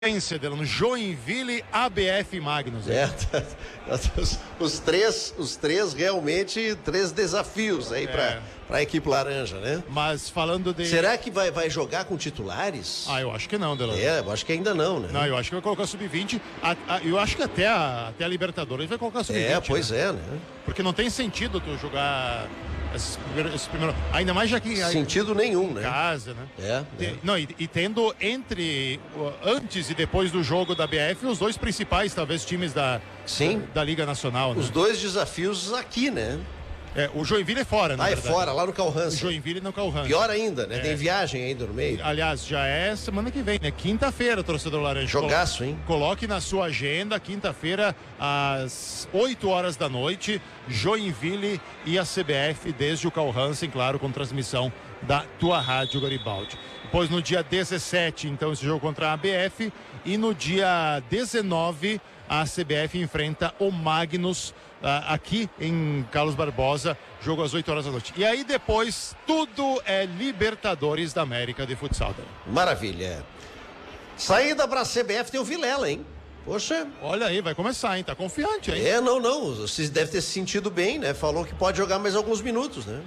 Delano, Joinville, ABF e Magnus. Os três realmente, três desafios aí para a equipe laranja, né? Mas falando de... Será que vai jogar com titulares? Eu acho que não, Delano. Eu acho que ainda não, né? Não, eu acho que vai colocar sub-20. Eu acho que até a Libertadores vai colocar sub-20. Pois né? né? Porque não tem sentido tu jogar esse primeiro... Ainda mais já que... Sentido nenhum, né? Casa, né? Não, e tendo antes e depois do jogo da BF, os dois principais, talvez, times da Liga Nacional. Os né? dois desafios aqui, né? O Joinville é fora, né? É fora, lá no Calhansen. O Joinville no Calhansen. Pior ainda, né? Tem viagem ainda no meio. Aliás, já é semana que vem, né? Quinta-feira, torcedor laranja. Jogaço, hein? Coloque na sua agenda, quinta-feira, às 8 horas da noite, Joinville e a CBF, desde o Calhansen, claro, com transmissão da tua rádio Garibaldi. Depois, no dia 17, então, esse jogo contra a ABF. E no dia 19, a CBF enfrenta o Magnus, aqui em Carlos Barbosa, jogo às 8 horas da noite. E aí depois, tudo é Libertadores da América de futsal. Maravilha. Saída para a CBF tem o Vilela, hein? Poxa. Olha aí, vai começar, hein? Tá confiante, hein? Não. Você deve ter se sentido bem, né? Falou que pode jogar mais alguns minutos, né?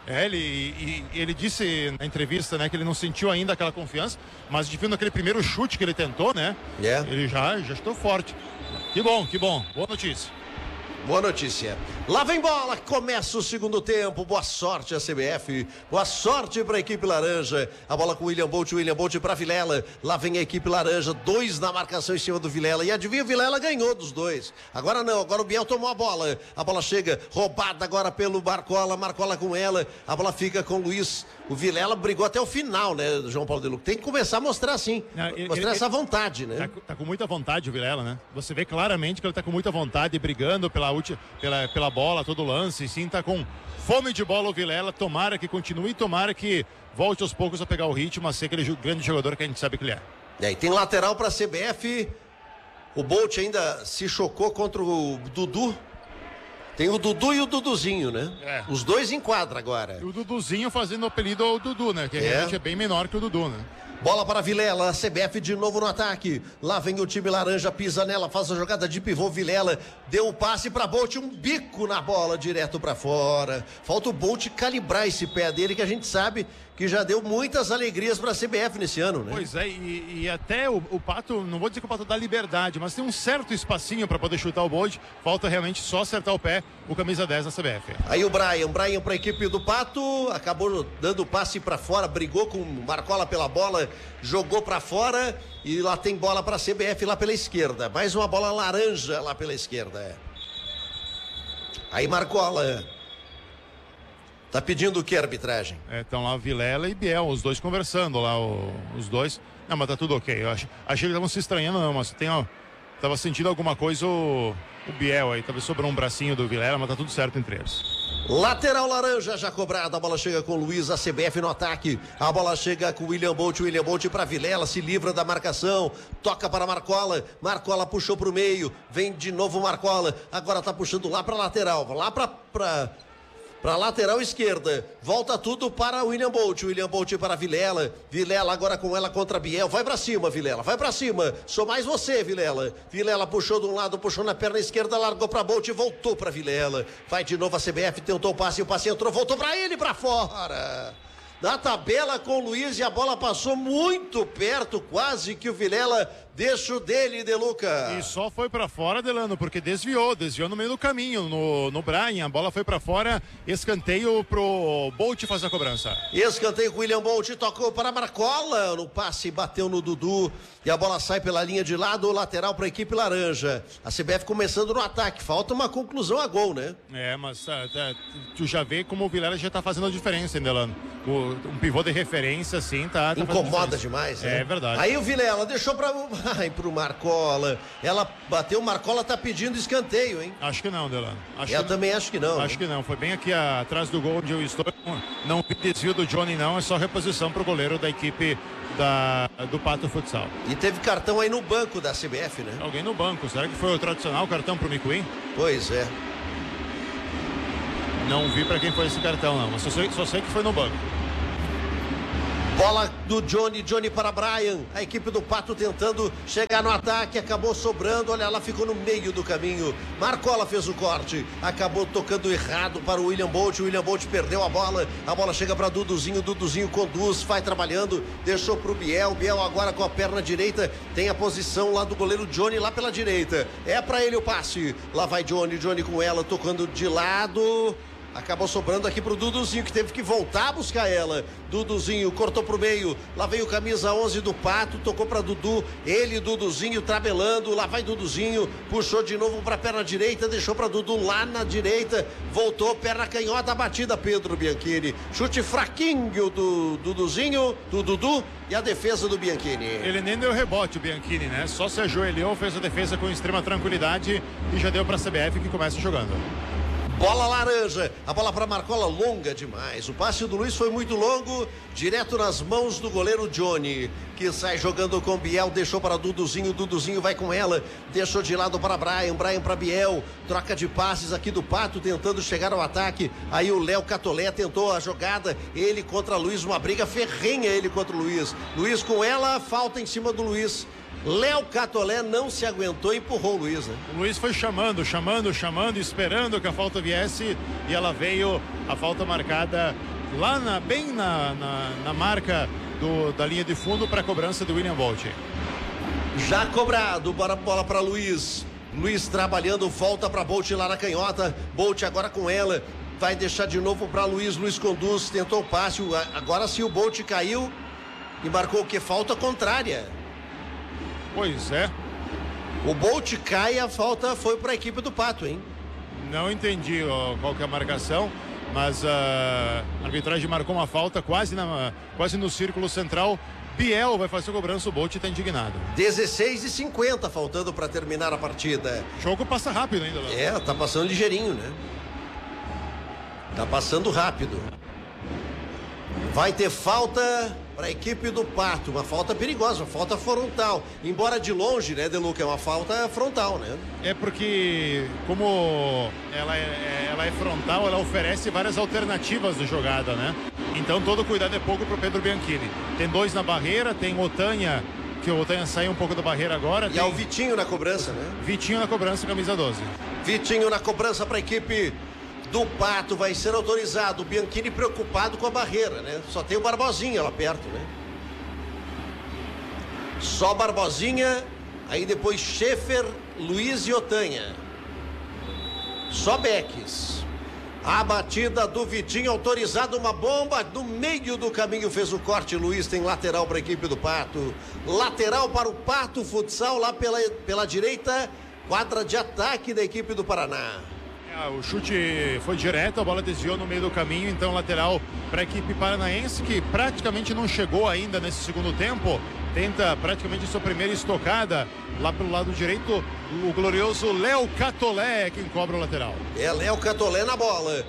Ele disse na entrevista, né, que ele não sentiu ainda aquela confiança, mas de vendo aquele primeiro chute que ele tentou, né? Ele já estou forte. Que bom. Boa notícia. Boa notícia. Lá vem bola, começa o segundo tempo. Boa sorte a CBF. Boa sorte para a equipe laranja. A bola com o William Bolt para Vilela. Lá vem a equipe laranja, 2 na marcação em cima do Vilela. E adivinha, o Vilela ganhou dos 2. Agora não, agora o Biel tomou a bola. A bola chega, roubada agora pelo Marcola com ela. A bola fica com o Luiz. O Vilela brigou até o final, né, João Paulo de Luca? Tem que começar a mostrar assim. Mostrar essa vontade, né? Tá com muita vontade o Vilela, né? Você vê claramente que ele tá com muita vontade, brigando pela bola, todo lance, sim, tá com fome de bola o Vilela. Tomara que continue, tomara que volte aos poucos a pegar o ritmo, a ser aquele grande jogador que a gente sabe que ele é. E tem lateral pra CBF. O Bolt ainda se chocou contra o Dudu. Tem o Dudu e o Duduzinho, né? Os dois em quadra agora. E o Duduzinho fazendo o apelido ao Dudu, né? Que realmente é bem menor que o Dudu, né? Bola para Vilela, CBF de novo no ataque. Lá vem o time laranja, pisa nela, faz a jogada de pivô. Vilela deu o passe para Bolt, um bico na bola direto para fora. Falta o Bolt calibrar esse pé dele, que a gente sabe que já deu muitas alegrias para a CBF nesse ano, né? Pois é, e até o Pato, não vou dizer que o Pato dá liberdade, mas tem um certo espacinho para poder chutar o Bolt. Falta realmente só acertar o pé, o camisa 10 da CBF. Aí o Brian para a equipe do Pato, acabou dando o passe para fora, brigou com o Marcola pela bola, jogou para fora e lá tem bola para a CBF lá pela esquerda. Mais uma bola laranja lá pela esquerda. Aí Marcola tá pedindo o que, arbitragem? Estão lá Vilela e Biel, os dois conversando lá, os dois. Não, mas tá tudo ok. Eu achei que eles estavam se estranhando, não, mas tava sentindo alguma coisa o Biel aí, talvez sobrou um bracinho do Vilela, mas tá tudo certo entre eles. Lateral laranja já cobrada, a bola chega com o Luiz, a CBF no ataque, a bola chega com o William Bolt para Vilela, se livra da marcação, toca para Marcola puxou pro meio, vem de novo Marcola, agora tá puxando lá pra lateral, lá pra lateral esquerda, volta tudo para William Bolt para Vilela agora com ela contra Biel, vai pra cima Vilela, vai pra cima, sou mais você Vilela puxou de um lado, puxou na perna esquerda, largou pra Bolt e voltou pra Vilela, vai de novo a CBF, tentou o passe entrou, voltou pra ele, pra fora, na tabela com o Luiz e a bola passou muito perto, quase que o Vilela deixa o dele, De Luca. E só foi pra fora, Delano, porque desviou no meio do caminho, no Brian, a bola foi pra fora, escanteio pro Bolt fazer a cobrança. Escanteio com o William Bolt, tocou para Marcola, no passe bateu no Dudu e a bola sai pela linha de lado, lateral pra equipe laranja. A CBF começando no ataque, falta uma conclusão a gol, né? Mas tu já vê como o Vilela já tá fazendo a diferença, hein, Delano? Um pivô de referência, assim, tá incomoda demais, né? É verdade. Aí o Vilela deixou pro Marcola. Ela bateu, o Marcola tá pedindo escanteio, hein? Acho que não, Delano. Eu também acho que não. Acho que não. Foi bem aqui atrás do gol onde eu estou. Não vi desvio do Johnny, não. É só reposição pro goleiro da equipe do Pato Futsal. E teve cartão aí no banco da CBF, né? Alguém no banco. Será que foi o tradicional cartão pro Micuim? Pois é. Não vi pra quem foi esse cartão, não. Mas só sei que foi no banco. Bola do Johnny para Brian. A equipe do Pato tentando chegar no ataque, acabou sobrando. Olha lá, ficou no meio do caminho. Marcola fez o corte, acabou tocando errado para o William Bolt. O William Bolt perdeu a bola chega para Duduzinho. Duduzinho conduz, vai trabalhando, deixou para o Biel. Biel agora com a perna direita, tem a posição lá do goleiro Johnny lá pela direita. É para ele o passe. Lá vai Johnny com ela, tocando de lado. Acabou sobrando aqui pro Duduzinho, que teve que voltar a buscar ela. Duduzinho cortou pro meio. Lá veio o camisa 11 do Pato, tocou pra Dudu. Ele, Duduzinho, tabelando. Lá vai Duduzinho, puxou de novo pra perna direita, deixou pra Dudu lá na direita. Voltou, perna canhota, batida, Pedro Bianchini. Chute fraquinho do Duduzinho, do Dudu, e a defesa do Bianchini. Ele nem deu rebote, o Bianchini, né? Só se ajoelhou, fez a defesa com extrema tranquilidade e já deu pra CBF, que começa jogando. Bola laranja, a bola para Marcola, longa demais. O passe do Luiz foi muito longo, direto nas mãos do goleiro Johnny, que sai jogando com Biel, deixou para Duduzinho. Duduzinho vai com ela, deixou de lado para Brian para Biel. Troca de passes aqui do Pato, tentando chegar ao ataque. Aí o Léo Catolé tentou a jogada, ele contra Luiz, uma briga ferrenha ele contra o Luiz. Luiz com ela, falta em cima do Luiz. Léo Catolé não se aguentou e empurrou o Luiz, né? O Luiz foi chamando, esperando que a falta viesse, e ela veio, a falta marcada lá bem na marca da linha de fundo para a cobrança do William Bolt. Já cobrado, bola para Luiz. Luiz trabalhando, volta para Bolt lá na canhota. Bolt agora com ela, vai deixar de novo para Luiz. Luiz conduz, tentou o passe. Agora sim o Bolt caiu e marcou o que? Falta contrária. Pois é. O Bolt cai, a falta foi para a equipe do Pato, hein? Não entendi qual que é a marcação, mas a arbitragem marcou uma falta quase no círculo central. Biel vai fazer a cobrança, o Bolt está indignado. 16h50 faltando para terminar a partida. O jogo passa rápido ainda. É, tá passando ligeirinho, né? Tá passando rápido. Vai ter falta para a equipe do Pato, uma falta perigosa, uma falta frontal. Embora de longe, né, Deluca, é uma falta frontal, né? É porque, como ela é frontal, ela oferece várias alternativas de jogada, né? Então todo cuidado é pouco pro Pedro Bianchini. Tem dois na barreira, tem Otanha, que o Otanha saiu um pouco da barreira agora. E é o Vitinho na cobrança, né? Vitinho na cobrança, camisa 12. Vitinho na cobrança para a equipe do Pato, vai ser autorizado. O Bianchini preocupado com a barreira, né? Só tem o Barbosinha lá perto, né? Só Barbosinha, aí depois Schaefer, Luiz e Otanha. Só Beques. A batida do Vitinho, autorizado, uma bomba no meio do caminho, fez o corte. Luiz tem lateral para a equipe do Pato. Lateral para o Pato Futsal, lá pela direita, quadra de ataque da equipe do Paraná. O chute foi direto, a bola desviou no meio do caminho, então lateral para a equipe paranaense, que praticamente não chegou ainda nesse segundo tempo. Tenta praticamente sua primeira estocada lá pelo lado direito. O glorioso Léo Catolé, quem cobra o lateral. É Léo Catolé na bola.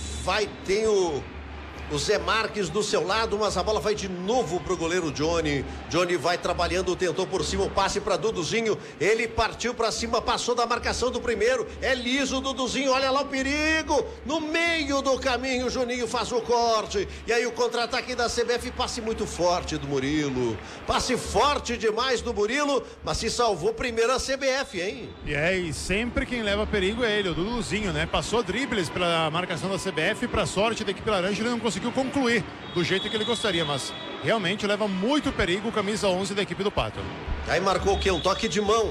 Tem o Zé Marques do seu lado, mas a bola vai de novo pro goleiro Johnny. Johnny vai trabalhando, tentou por cima o passe para Duduzinho. Ele partiu para cima, passou da marcação do primeiro. É liso o Duduzinho, olha lá o perigo. No meio do caminho, o Juninho faz o corte. E aí o contra-ataque da CBF, passe muito forte do Murilo. Passe forte demais do Murilo, mas se salvou primeiro a CBF, hein? E sempre quem leva perigo é ele, o Duduzinho, né? Passou dribles pela marcação da CBF, para sorte da equipe laranja, ele não conseguiu concluir do jeito que ele gostaria, mas realmente leva muito perigo o camisa 11 da equipe do Pato. Aí marcou o quê? Um toque de mão.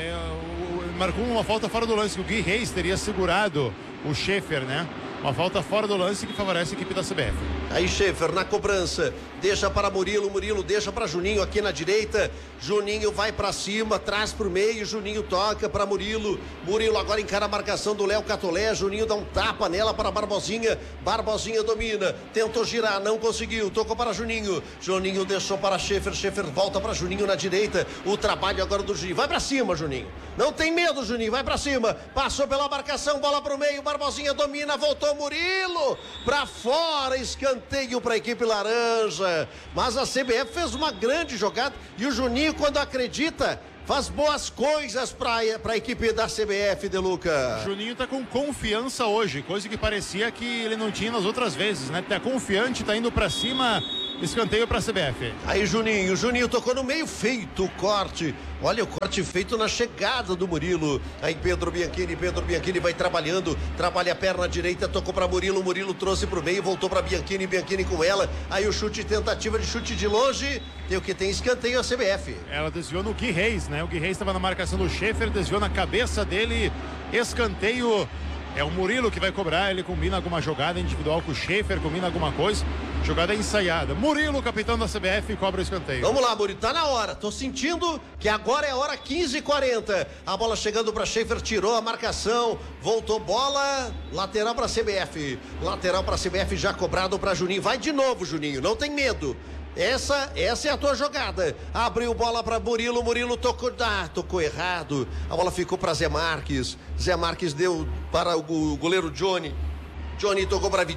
Marcou uma falta fora do lance, que o Gui Reis teria segurado o Schaefer, né? Uma falta fora do lance que favorece a equipe da CBF. Aí Schaefer na cobrança, deixa para Murilo, Murilo deixa para Juninho aqui na direita. Juninho vai para cima, traz pro meio, Juninho toca para Murilo. Murilo agora encara a marcação do Léo Catolé. Juninho dá um tapa nela para Barbosinha. Barbosinha domina, tentou girar, não conseguiu, tocou para Juninho. Juninho deixou para Schaefer, Schaefer volta para Juninho na direita. O trabalho agora do Juninho, vai para cima, Juninho. Não tem medo, Juninho, vai para cima. Passou pela marcação, bola pro meio, Barbosinha domina, voltou Murilo para fora, escanteio para a equipe laranja. Mas a CBF fez uma grande jogada e o Juninho, quando acredita, faz boas coisas para a equipe da CBF, Deluca. Juninho tá com confiança hoje, coisa que parecia que ele não tinha nas outras vezes, né? Tá confiante, tá indo para cima escanteio para a CBF. Aí Juninho tocou no meio, feito o corte. Olha o corte feito na chegada do Murilo. Aí Pedro Bianchini vai trabalhando, trabalha a perna direita, tocou para Murilo trouxe pro meio, voltou para Bianchini com ela. Aí o chute, tentativa de chute de longe. Tem o que tem escanteio a CBF. Ela desviou no Gui Reis, né? O Gui Reis estava na marcação do Schaefer, desviou na cabeça dele. Escanteio. É o Murilo que vai cobrar, ele combina alguma jogada individual com o Schaefer, combina alguma coisa. Jogada ensaiada. Murilo, capitão da CBF, cobra o escanteio. Vamos lá, Murilo, tá na hora. Tô sentindo que agora é a hora 15h40. A bola chegando para Schaefer, tirou a marcação, voltou bola, lateral para CBF. Lateral para CBF já cobrado para Juninho. Vai de novo, Juninho, não tem medo. Essa é a tua jogada. Abriu bola para Murilo tocou errado. A bola ficou para Zé Marques deu para o goleiro Johnny tocou para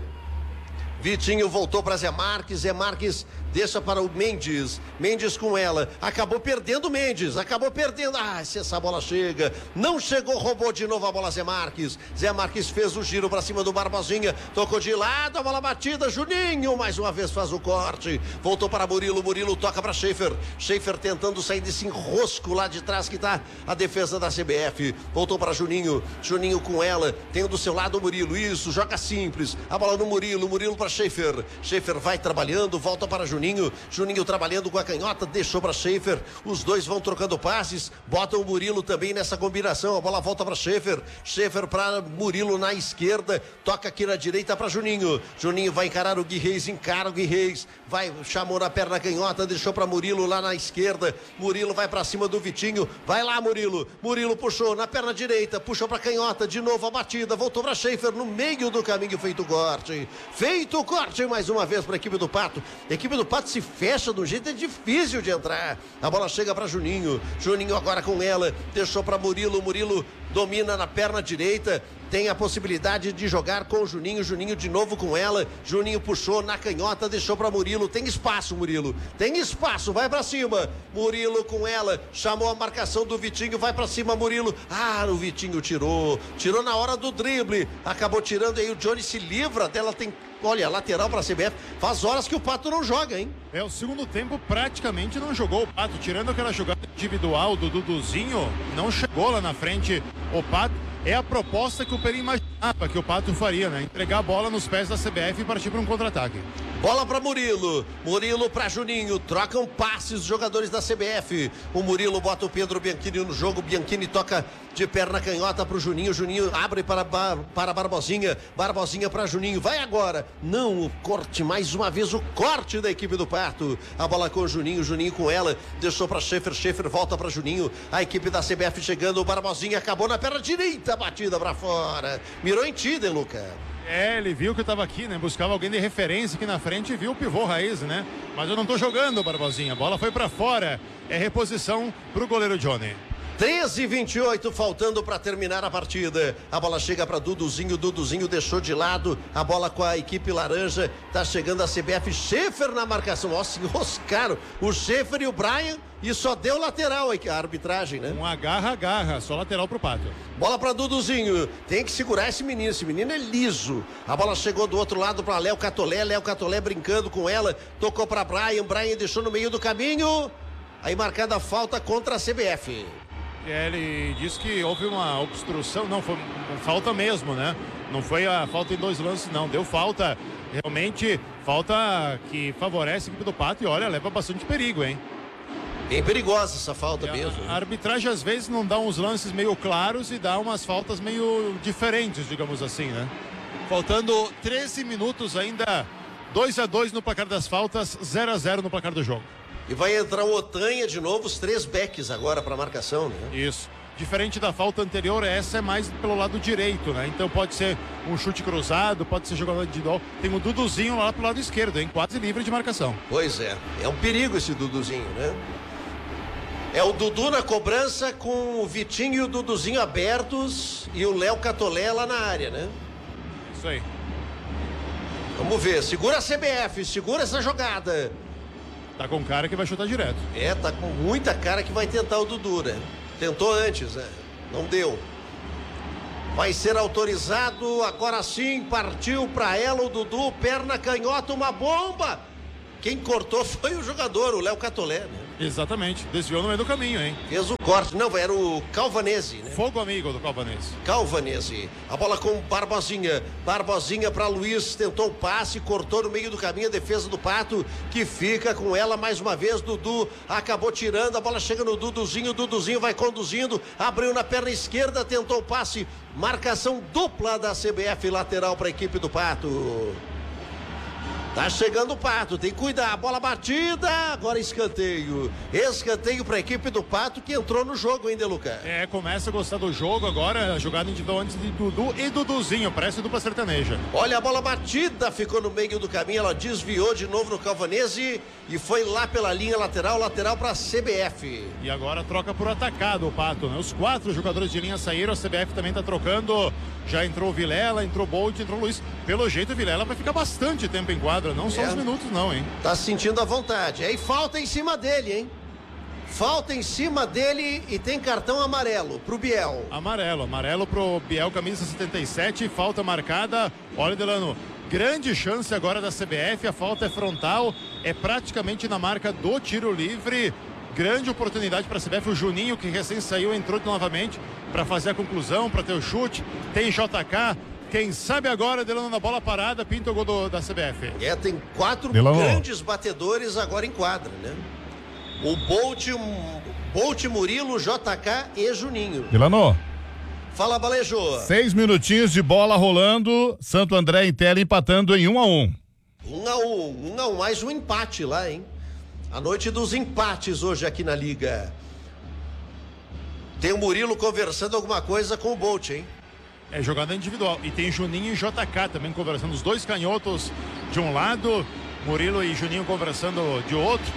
Vitinho voltou para Zé Marques deixa para o Mendes com ela, acabou perdendo. Se essa bola chega, não chegou, roubou de novo a bola Zé Marques fez o giro para cima do Barbosinha, tocou de lado, a bola batida, Juninho mais uma vez faz o corte, voltou para Murilo toca para Schaefer tentando sair desse enrosco lá de trás que tá a defesa da CBF, voltou para Juninho com ela, tem do seu lado o Murilo, isso, joga simples, a bola no Murilo para Schaefer vai trabalhando, volta para Juninho trabalhando com a canhota, deixou para Schaefer, os dois vão trocando passes, botam o Murilo também nessa combinação, a bola volta para Schaefer para Murilo na esquerda, toca aqui na direita para Juninho vai encarar o Gui Reis, chamou na perna canhota, deixou para Murilo lá na esquerda, Murilo vai para cima do Vitinho, vai lá Murilo puxou na perna direita, puxou para canhota, de novo a batida, voltou para Schaefer no meio do caminho, feito o corte mais uma vez para a equipe do Pato se fecha de um jeito, é difícil de entrar, a bola chega para Juninho agora com ela, deixou para Murilo domina na perna direita, tem a possibilidade de jogar com o Juninho de novo com ela, Juninho puxou na canhota, deixou para Murilo, tem espaço, vai para cima, Murilo com ela, chamou a marcação do Vitinho, vai para cima Murilo, o Vitinho tirou na hora do drible, acabou tirando, aí o Johnny se livra dela, olha, lateral para a CBF, faz horas que o Pato não joga, hein? O segundo tempo praticamente não jogou o Pato, tirando aquela jogada individual do Duduzinho, não chegou lá na frente o Pato. É a proposta que o Peri imaginava que o Pato faria, né? Entregar a bola nos pés da CBF e partir para um contra-ataque. Bola para Murilo para Juninho, trocam passes os jogadores da CBF. O Murilo bota o Pedro Bianchini no jogo, Bianchini toca de perna canhota para o Juninho abre para Barbosinha para Juninho, vai agora, não, o corte, mais uma vez o corte da equipe do Pato, a bola com o Juninho com ela, deixou para Schaefer volta para Juninho, a equipe da CBF chegando, o Barbosinha acabou na perna direita, batida para fora, mirou em ti, De Luca. Ele viu que eu tava aqui, né? Buscava alguém de referência aqui na frente e viu o pivô raiz, né? Mas eu não tô jogando, Barbosinha. A bola foi pra fora. É reposição pro goleiro Johnny. 13h28, faltando para terminar a partida. A bola chega para Duduzinho deixou de lado. A bola com a equipe laranja. Tá chegando a CBF. Schaefer na marcação. Ó, se enroscaram. O Schaefer e o Brian. E só deu lateral a arbitragem, né? Um agarra, só lateral pro Pato. Bola para Duduzinho. Tem que segurar esse menino é liso. A bola chegou do outro lado para Léo Catolé brincando com ela. Tocou para Brian deixou no meio do caminho. Aí marcada a falta contra a CBF. Ele disse que houve uma obstrução, não, foi falta mesmo, né? Não foi a falta em dois lances, não, deu falta, realmente, falta que favorece a equipe do Pato e olha, leva bastante perigo, hein? Bem perigosa essa falta mesmo. A arbitragem às vezes não dá uns lances meio claros e dá umas faltas meio diferentes, digamos assim, né? Faltando 13 minutos ainda, 2-2 no placar das faltas, 0-0 no placar do jogo. E vai entrar o Otanha de novo, os 3 backs agora para marcação, né? Isso. Diferente da falta anterior, essa é mais pelo lado direito, né? Então pode ser um chute cruzado, pode ser jogador individual. Tem o Duduzinho lá pro lado esquerdo, hein? Quase livre de marcação. Pois é. É um perigo esse Duduzinho, né? É o Dudu na cobrança com o Vitinho e o Duduzinho abertos e o Léo Catolé lá na área, né? Isso aí. Vamos ver. Segura a CBF, segura essa jogada. Tá com cara que vai chutar direto. Tá com muita cara que vai tentar o Dudu, né? Tentou antes, né? Não deu. Vai ser autorizado, agora sim, partiu pra ela o Dudu, perna canhota, uma bomba. Quem cortou foi o jogador, o Léo Catolé, né? Exatamente, desviou no meio do caminho, hein? Fez o corte, não, era o Calvanese, né? Fogo amigo do Calvanese. Calvanese, a bola com Barbosinha, Barbosinha para Luiz, tentou o passe, cortou no meio do caminho, a defesa do Pato, que fica com ela mais uma vez, Dudu, acabou tirando, a bola chega no Duduzinho, Duduzinho vai conduzindo, abriu na perna esquerda, tentou o passe, marcação dupla da CBF, lateral para a equipe do Pato. Tá chegando o Pato, tem que cuidar, bola batida, agora escanteio. Escanteio para a equipe do Pato que entrou no jogo, hein, De Luca? Começa a gostar do jogo agora, jogada individual antes de Dudu e Duduzinho, parece dupla sertaneja. Olha a bola batida, ficou no meio do caminho, ela desviou de novo no Calvanese e foi lá pela linha lateral para a CBF. E agora troca por atacado o Pato, né? Os 4 jogadores de linha saíram, a CBF também tá trocando, já entrou o Vilela, entrou o Bolt, entrou o Luiz. Pelo jeito o Vilela vai ficar bastante tempo em quadra, não só uns minutos não, hein? Tá sentindo a vontade, aí falta em cima dele, hein? Falta em cima dele e tem cartão amarelo pro Biel. Amarelo pro Biel, camisa 77, falta marcada. Olha, Delano, grande chance agora da CBF, a falta é frontal, é praticamente na marca do tiro livre. Grande oportunidade para a CBF, o Juninho, que recém saiu, entrou novamente para fazer a conclusão, para ter o chute. Tem JK, quem sabe agora, Delano, na bola parada, pinta o gol da CBF. Tem 4 grandes batedores agora em quadra, né? O Bolt, Murilo, JK e Juninho. Delano. Fala, Balejo. 6 minutinhos de bola rolando, Santo André em tela empatando em 1-1. 1-1, mais um empate lá, hein? A noite dos empates hoje aqui na Liga. Tem o Murilo conversando alguma coisa com o Bolt, hein? É jogada individual. E tem Juninho e JK também conversando. Os dois canhotos de um lado, Murilo e Juninho conversando de outro.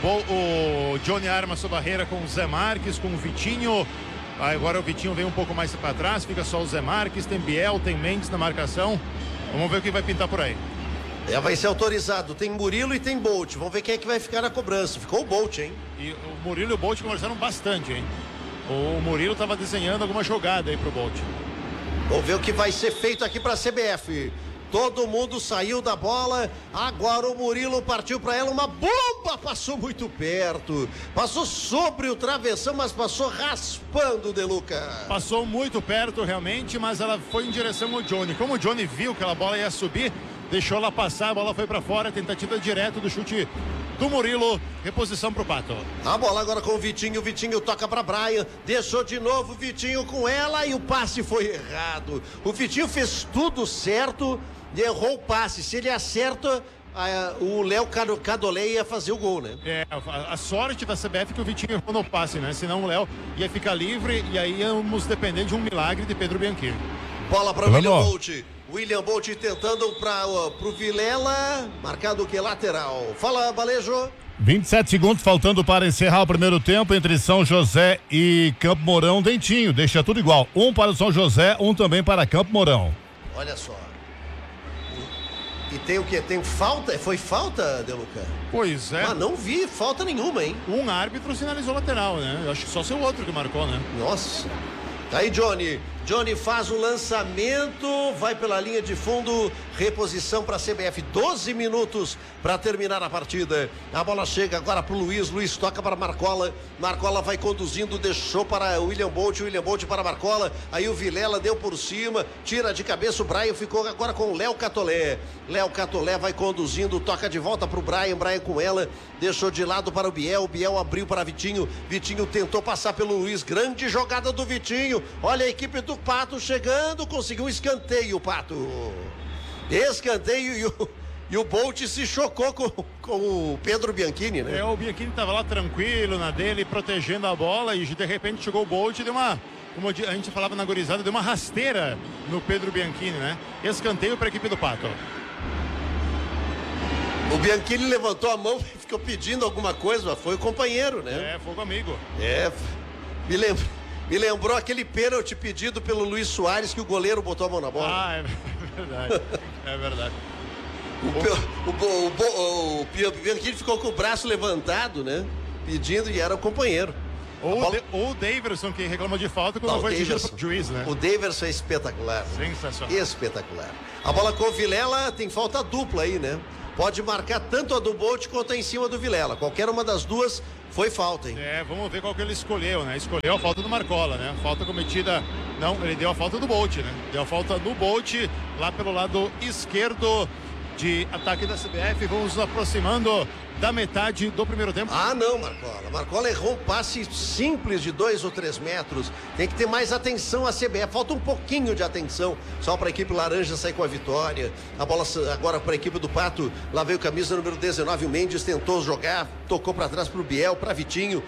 O Johnny arma sua barreira com o Zé Marques, com o Vitinho. Agora o Vitinho vem um pouco mais para trás, fica só o Zé Marques, tem Biel, tem Mendes na marcação. Vamos ver o que vai pintar por aí. Vai ser autorizado, tem Murilo e tem Bolt. Vamos ver quem é que vai ficar na cobrança. Ficou o Bolt, hein? E o Murilo e o Bolt conversaram bastante, hein? O Murilo estava desenhando alguma jogada aí pro Bolt. Vamos ver o que vai ser feito aqui para a CBF. Todo mundo saiu da bola, agora o Murilo partiu para ela, uma bomba, passou muito perto, passou sobre o travessão, mas passou raspando, De Luca. Passou muito perto realmente, mas ela foi em direção ao Johnny. Como o Johnny viu que a bola ia subir, deixou ela passar, a bola foi para fora, tentativa direto do chute do Murilo, reposição pro Pato. A bola agora com o Vitinho toca para Brian, deixou de novo o Vitinho com ela e o passe foi errado. O Vitinho fez tudo certo e errou o passe. Se ele acerta, o Léo Catolé ia fazer o gol, né? A sorte da CBF é que o Vitinho errou no passe, né? Senão o Léo ia ficar livre e aí íamos depender de um milagre de Pedro Bianchini. Bola para William Bolt. William Bolt tentando pro Vilela, marcado o que? Lateral. Fala, Balejo. 27 segundos faltando para encerrar o primeiro tempo entre São José e Campo Mourão. Dentinho, deixa tudo igual. Um para o São José, um também para Campo Mourão. Olha só. E tem o quê? Tem falta? Foi falta, De Luca? Pois é. Mas não vi falta nenhuma, hein? Um árbitro sinalizou lateral, né? Eu acho que só seu outro que marcou, né? Nossa. Tá aí, Johnny. Johnny faz o lançamento, vai pela linha de fundo, reposição para a CBF, 12 minutos para terminar a partida. A bola chega agora para o Luiz, Luiz toca para Marcola, Marcola vai conduzindo, deixou para o William Bolt para Marcola, aí o Vilela deu por cima, tira de cabeça o Brian, ficou agora com o Léo Catolé. Léo Catolé vai conduzindo, toca de volta para o Brian com ela, deixou de lado para o Biel abriu para Vitinho, Vitinho tentou passar pelo Luiz, grande jogada do Vitinho, olha a equipe do Pato chegando, conseguiu um escanteio, Pato. Escanteio e o Bolt se chocou com o Pedro Bianchini, né? O Bianchini estava lá tranquilo na dele, protegendo a bola e de repente chegou o Bolt e deu uma, como a gente falava na gurizada, deu uma rasteira no Pedro Bianchini, né? Escanteio para a equipe do Pato. O Bianchini levantou a mão e ficou pedindo alguma coisa, mas foi o companheiro, né? Fogo amigo. Me lembrou aquele pênalti pedido pelo Luiz Soares que o goleiro botou a mão na bola. É verdade. É verdade. O Bianchini ficou com o braço levantado, né? Pedindo e era o companheiro. Ou o Daverson, que reclamou de falta quando foi exigido pro juiz, né? O Daverson é espetacular. Sensacional. Espetacular. A bola com o Vilela, tem falta dupla aí, né? pode marcar tanto a do Bolt quanto a em cima do Vilela. Qualquer uma das duas foi falta, hein? Vamos ver qual que ele escolheu, né? Escolheu a falta do Marcola, né? Falta cometida, não, ele deu a falta do Bolt, né? Deu a falta no Bolt, lá pelo lado esquerdo de ataque da CBF. Vamos nos aproximando da metade do primeiro tempo. Ah, não, Marcola. Marcola errou um passe simples de 2 ou 3 metros. Tem que ter mais atenção a CBF. Falta um pouquinho de atenção só para a equipe laranja sair com a vitória. A bola agora para a equipe do Pato. Lá veio camisa número 19. O Mendes tentou jogar, tocou para trás para o Biel, para Vitinho.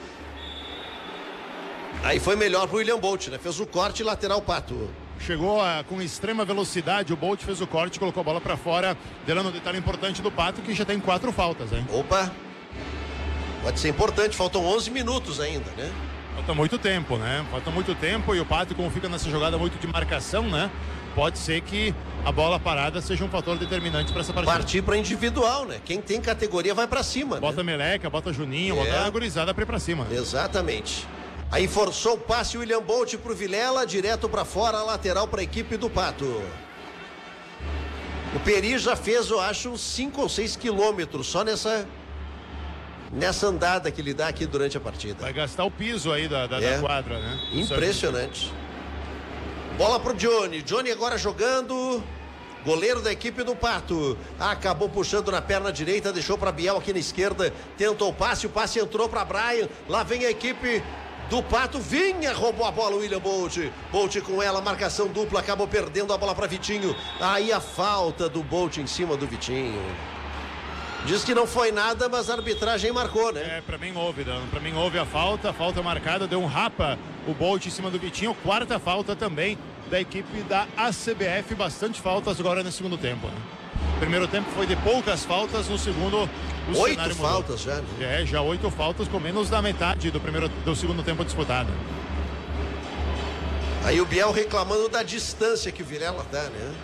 Aí foi melhor para o William Bolt, né? Fez o corte lateral Pato. Chegou com extrema velocidade, o Bolt fez o corte, colocou a bola para fora, dando um detalhe importante do Pato, que já tem 4 faltas, hein? Opa! Pode ser importante, faltam 11 minutos ainda, né? Falta muito tempo, né? Falta muito tempo e o Pato, como fica nessa jogada muito de marcação, né? Pode ser que a bola parada seja um fator determinante para essa partida. Partir para individual, né? Quem tem categoria vai para cima, bota, né? Meleca, bota Juninho, bota a gurizada para ir para cima. Exatamente. Aí forçou o passe William Bolt pro Vilela, direto para fora, lateral para a equipe do Pato. O Peri já fez, eu acho, uns 5 ou 6 quilômetros só nessa andada que ele dá aqui durante a partida. Vai gastar o piso aí da quadra, né? Impressionante. Bola pro Johnny. Johnny agora jogando. Goleiro da equipe do Pato. Acabou puxando na perna direita, deixou para Biel aqui na esquerda. Tentou o passe entrou para Brian. Lá vem a equipe do Pato, roubou a bola o William Bolt. Bolt com ela, marcação dupla, acabou perdendo a bola para Vitinho. Aí a falta do Bolt em cima do Vitinho. Diz que não foi nada, mas a arbitragem marcou, né? Pra mim houve, Dan. Pra mim houve a falta marcada, deu um rapa o Bolt em cima do Vitinho. 4ª falta também da equipe da ACBF, bastante faltas agora no segundo tempo, né? Primeiro tempo foi de poucas faltas, no segundo 8 faltas já, né? Já 8 faltas com menos da metade do segundo tempo disputado. Aí o Biel reclamando da distância que o Vilela dá, né?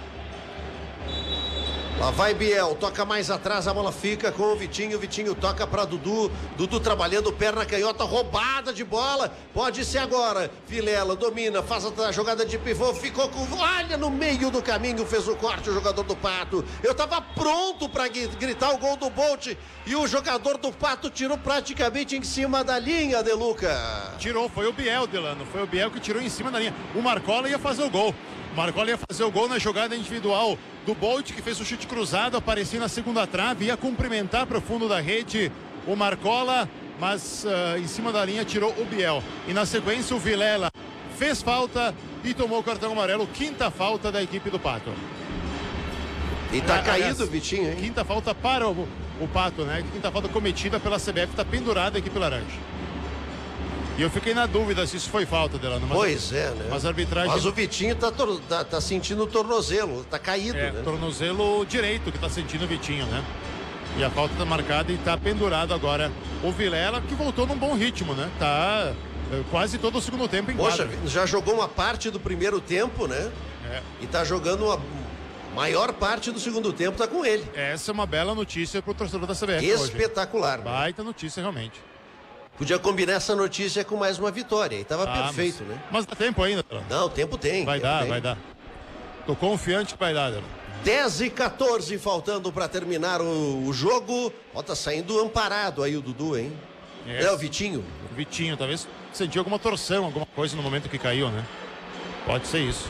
Lá vai Biel, toca mais atrás, a bola fica com o Vitinho. Vitinho toca para Dudu. Dudu trabalhando, perna canhota, roubada de bola. Pode ser agora. Vilela domina, faz a jogada de pivô, ficou com. Olha, no meio do caminho, fez o corte o jogador do Pato. Eu tava pronto para gritar o gol do Bolt e o jogador do Pato tirou praticamente em cima da linha, Deluca. Tirou, foi o Biel, Delano. Foi o Biel que tirou em cima da linha. O Marcola ia fazer o gol. O Marcola ia fazer o gol na jogada individual do Bolt, que fez o chute cruzado, aparecia na segunda trave, ia cumprimentar para o fundo da rede o Marcola, mas em cima da linha tirou o Biel. E na sequência o Vilela fez falta e tomou o cartão amarelo, 5ª falta da equipe do Pato. E tá caído o Vitinho, hein? 5ª falta para o Pato, né? 5ª falta cometida pela CBF, tá pendurada a equipe laranja. E eu fiquei na dúvida se isso foi falta, Delano. Pois é, né? Mas a arbitragem... Mas o Vitinho tá sentindo o tornozelo, tá caído, né? Tornozelo direito que tá sentindo o Vitinho, né? E a falta tá marcada e tá pendurado agora o Vilela, que voltou num bom ritmo, né? Tá quase todo o segundo tempo em quadra. Poxa, já jogou uma parte do primeiro tempo, né? E tá jogando uma maior parte do segundo tempo, tá com ele. Essa é uma bela notícia pro torcedor da CBF. Espetacular. Hoje. Baita notícia, realmente. Podia combinar essa notícia com mais uma vitória. E tava perfeito, né? Mas dá tempo ainda. Não, o tempo tem. Vai dar. Tô confiante que vai dar, Delano. 10:14 faltando para terminar o jogo. Ó, tá saindo amparado aí o Dudu, hein? É o Vitinho. Vitinho, talvez sentiu alguma torção, alguma coisa no momento que caiu, né? Pode ser isso.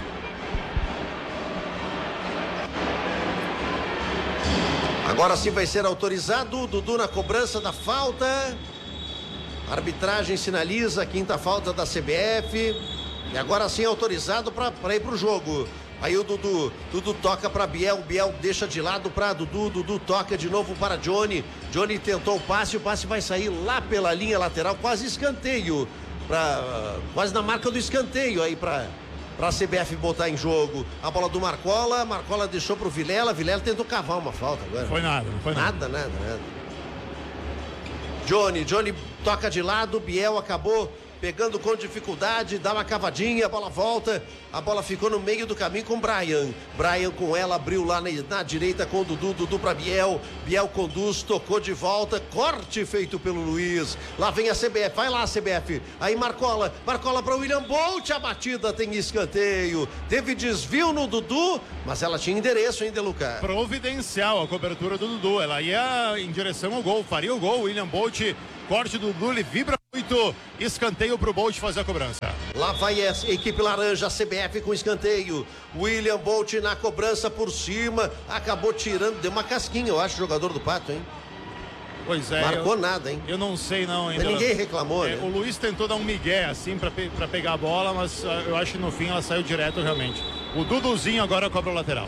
Agora sim vai ser autorizado. Dudu na cobrança da falta. A arbitragem sinaliza a 5ª falta da CBF. E agora sim autorizado para ir pro jogo. Aí o Dudu toca para Biel, Biel deixa de lado para Dudu toca de novo para Johnny. Johnny tentou o passe vai sair lá pela linha lateral, quase escanteio, quase na marca do escanteio aí para a CBF botar em jogo. A bola do Marcola deixou pro Vilela tentou cavar uma falta agora. Não foi nada. Nada. Johnny toca de lado, Biel acabou pegando com dificuldade, dá uma cavadinha, a bola volta, a bola ficou no meio do caminho com o Brian com ela, abriu lá na direita com o Dudu pra Biel conduz, tocou de volta, corte feito pelo Luiz, lá vem a CBF, vai lá a CBF, aí Marcola para William Bolt, a batida tem escanteio, teve desvio no Dudu, mas ela tinha endereço ainda, Lucas. Providencial a cobertura do Dudu, ela ia em direção ao gol, faria o gol, William Bolt, corte do Dudu, ele vibra muito, escanteio pro Bolt fazer a cobrança. Lá vai a equipe laranja, a CBF com escanteio, William Bolt na cobrança por cima, acabou tirando, deu uma casquinha, eu acho, o jogador do Pato, hein? Pois é. Marcou nada, hein? Eu não sei não ainda. Ninguém reclamou, né? O Luiz tentou dar um migué assim pra pegar a bola, mas eu acho que no fim ela saiu direto realmente. O Duduzinho agora cobra o lateral.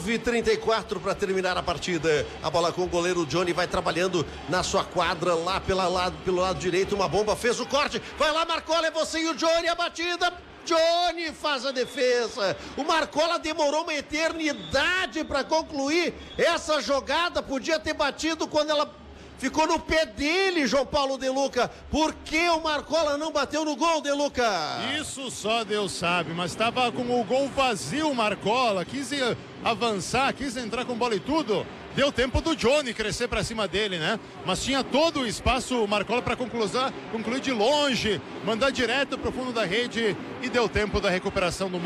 9h34 para terminar a partida. A bola com o goleiro Johnny vai trabalhando na sua quadra lá pelo lado direito. Uma bomba, fez o corte. Vai lá, Marcola, é você e o Johnny, a batida. Johnny faz a defesa. O Marcola demorou uma eternidade para concluir essa jogada. Podia ter batido quando ela ficou no pé dele, João Paulo De Luca. Por que o Marcola não bateu no gol, De Luca? Isso só Deus sabe, mas estava com o gol vazio o Marcola, quis avançar, quis entrar com bola e tudo. Deu tempo do Johnny crescer para cima dele, né? Mas tinha todo o espaço o Marcola para concluir de longe, mandar direto pro fundo da rede e deu tempo da recuperação do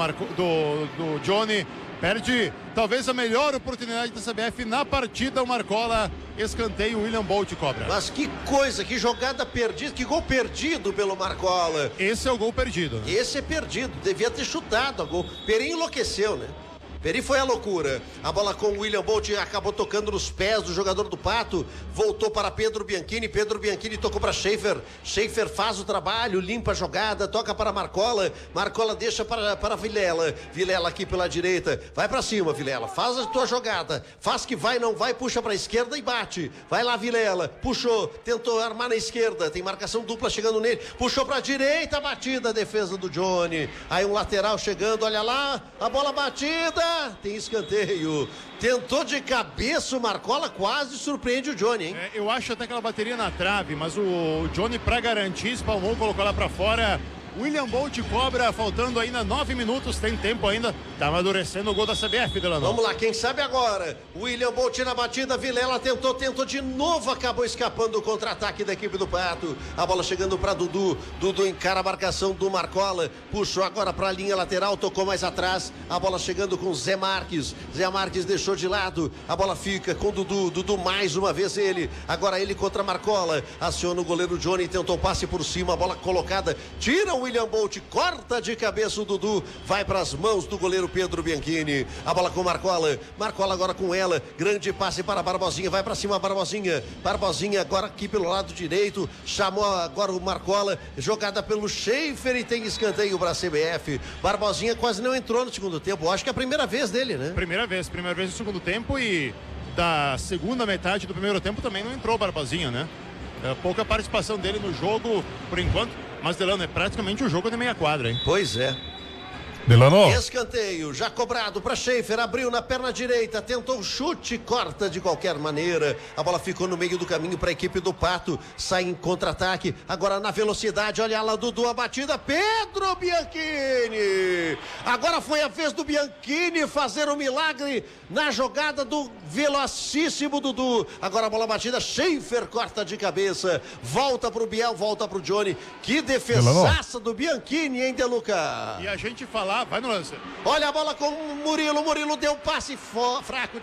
Johnny. Perde talvez a melhor oportunidade da CBF na partida, o Marcola, escanteio, William Bolt cobra. Mas que coisa, que jogada perdida, que gol perdido pelo Marcola. Esse é o gol perdido, né? Esse é perdido, devia ter chutado a gol. Peri enlouqueceu, né? Peri foi a loucura. A bola com o William Bolt acabou tocando nos pés do jogador do Pato. Voltou para Pedro Bianchini. Pedro Bianchini tocou para Schaefer. Schaefer faz o trabalho, limpa a jogada, toca para Marcola. Marcola deixa para Vilela. Vilela aqui pela direita. Vai para cima, Vilela. Faz a tua jogada. Faz que vai, não vai, puxa para a esquerda e bate. Vai lá, Vilela. Puxou, tentou armar na esquerda. Tem marcação dupla chegando nele. Puxou para a direita, batida, defesa do Johnny. Aí um lateral chegando, olha lá, a bola batida. Tem escanteio. Tentou de cabeça o Marcola, quase surpreende o Johnny, hein? Eu acho até que ela bateria na trave, mas o Johnny, pra garantir, espalmou, colocou lá pra fora. William Bolt cobra, faltando ainda 9 minutos, tem tempo ainda, tá amadurecendo o gol da CBF, Delano. Vamos lá, quem sabe agora? William Bolt na batida, Vilela tentou de novo, acabou escapando o contra-ataque da equipe do Pato. A bola chegando para Dudu, Dudu encara a marcação do Marcola, puxou agora para a linha lateral, tocou mais atrás, a bola chegando com Zé Marques deixou de lado, a bola fica com Dudu mais uma vez ele, agora ele contra Marcola, aciona o goleiro Johnny, tentou passe por cima, a bola colocada, tira o William Bolt, corta de cabeça o Dudu, vai para as mãos do goleiro Pedro Bianchini. A bola com Marcola agora com ela, grande passe para Barbosinha, vai para cima Barbosinha agora aqui pelo lado direito, chamou agora o Marcola, jogada pelo Schaefer e tem escanteio para a CBF. Barbosinha quase não entrou no segundo tempo, acho que é a primeira vez dele, né? Primeira vez no segundo tempo e da segunda metade do primeiro tempo também não entrou Barbosinha, né? Pouca participação dele no jogo por enquanto. Mas, Delano, é praticamente o jogo de meia quadra, hein? Pois é. Delano. Escanteio, já cobrado para Schaefer, abriu na perna direita, tentou o chute, corta de qualquer maneira. A bola ficou no meio do caminho para a equipe do Pato, sai em contra-ataque, agora na velocidade, olha lá, Dudu, a batida, Pedro Bianchini. Agora foi a vez do Bianchini fazer um milagre na jogada do velocíssimo Dudu. Agora a bola batida, Schaefer corta de cabeça, volta pro Biel, volta pro Johnny. Que defesaça do Bianchini, hein, De Luca? E a gente falar, vai no lance. Olha a bola com o Murilo deu passe fraco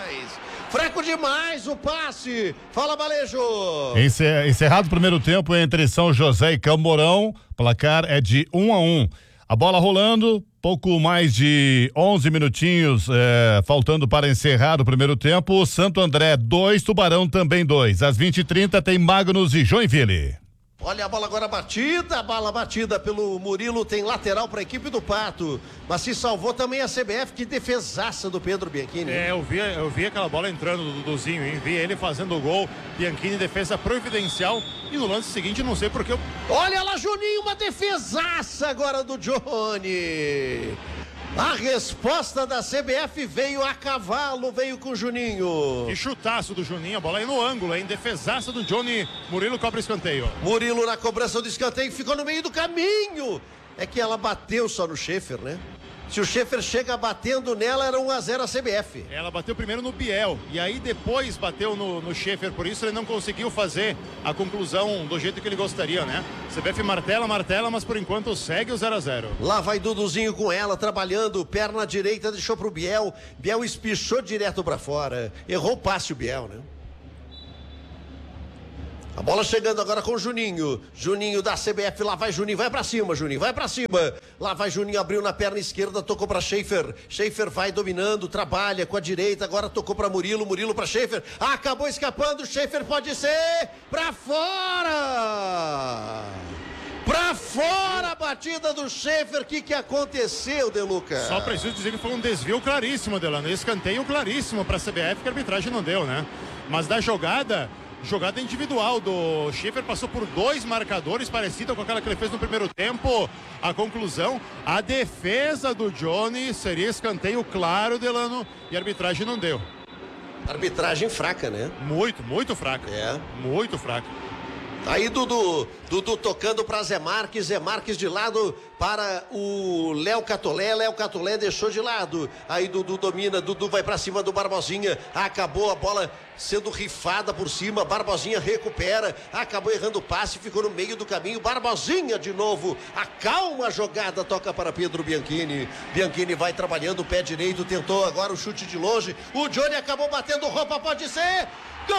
demais o passe. Fala, Balejo. Encerrado o primeiro tempo entre São José e Campo Mourão, placar é de 1-1. A bola rolando, pouco mais de 11 minutinhos, faltando para encerrar o primeiro tempo. Santo André 2, Tubarão também 2. Às 20h30 tem Magnus e Joinville. Olha a bola agora batida, a bala batida pelo Murilo, tem lateral para a equipe do Pato, mas se salvou também a CBF, que defesaça do Pedro Bianchini. Eu vi aquela bola entrando do Duduzinho, hein? Vi ele fazendo o gol, Bianchini, defesa providencial, e no lance seguinte não sei porque Olha lá, Juninho, uma defesaça agora do Johnny. A resposta da CBF veio a cavalo, veio com o Juninho. Que chutaço do Juninho, a bola aí no ângulo, hein? Defesaça do Johnny. Murilo cobra escanteio. Murilo na cobrança do escanteio, ficou no meio do caminho. É que ela bateu só no Schaefer, né? Se o Schaefer chega batendo nela, era 1-0 a CBF. Ela bateu primeiro no Biel e aí depois bateu no Schaefer, por isso ele não conseguiu fazer a conclusão do jeito que ele gostaria, né? CBF martela, mas por enquanto segue o 0-0. Lá vai Duduzinho com ela, trabalhando, perna direita, deixou pro Biel. Biel espichou direto pra fora. Errou o passe o Biel, né? A bola chegando agora com o Juninho. Juninho da CBF, lá vai Juninho, vai pra cima, Juninho, vai pra cima. Lá vai Juninho, abriu na perna esquerda, tocou pra Schaefer. Schaefer vai dominando, trabalha com a direita, agora tocou pra Murilo, Murilo pra Schaefer. Acabou escapando, Schaefer pode ser pra fora! Pra fora a batida do Schaefer, o que aconteceu, De Luca? Só preciso dizer que foi um desvio claríssimo, Delano, escanteio claríssimo pra CBF, que a arbitragem não deu, né? Mas da jogada individual do Schaefer, passou por dois marcadores, parecida com aquela que ele fez no primeiro tempo. A conclusão, a defesa do Johnny seria escanteio claro, Delano, e a arbitragem não deu. Arbitragem fraca, né? Muito fraca. É. Muito fraca. Aí Dudu tocando para Zé Marques de lado para o Léo Catolé deixou de lado. Aí Dudu domina, Dudu vai para cima do Barbosinha, acabou a bola sendo rifada por cima, Barbosinha recupera, acabou errando o passe, ficou no meio do caminho, Barbosinha de novo, acalma a jogada, toca para Pedro Bianchini. Bianchini vai trabalhando o pé direito, tentou agora o chute de longe, o Johnny acabou batendo roupa, pode ser gol!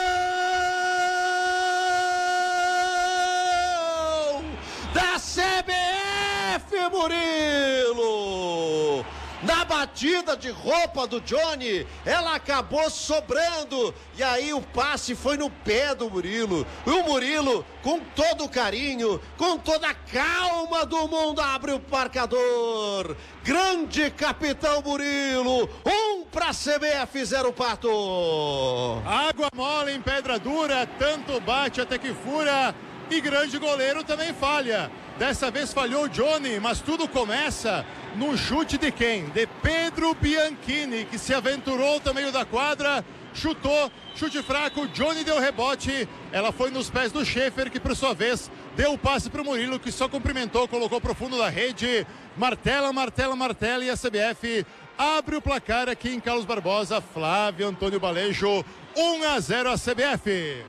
Da CBF, Murilo! Na batida de roupa do Johnny, ela acabou sobrando, e aí o passe foi no pé do Murilo. O Murilo, com todo o carinho, com toda a calma do mundo, abre o marcador. Grande capitão Murilo, 1 para CBF, 0 Pato. Água mole em pedra dura, tanto bate até que fura. E grande goleiro também falha. Dessa vez falhou o Johnny, mas tudo começa no chute de quem? De Pedro Bianchini, que se aventurou no meio da quadra, chutou, chute fraco, Johnny deu rebote, ela foi nos pés do Schaefer, que por sua vez deu o passe para o Murilo, que só cumprimentou, colocou pro fundo da rede. Martela, e a CBF abre o placar aqui em Carlos Barbosa. Flávio Antônio Balejo, 1-0 a CBF.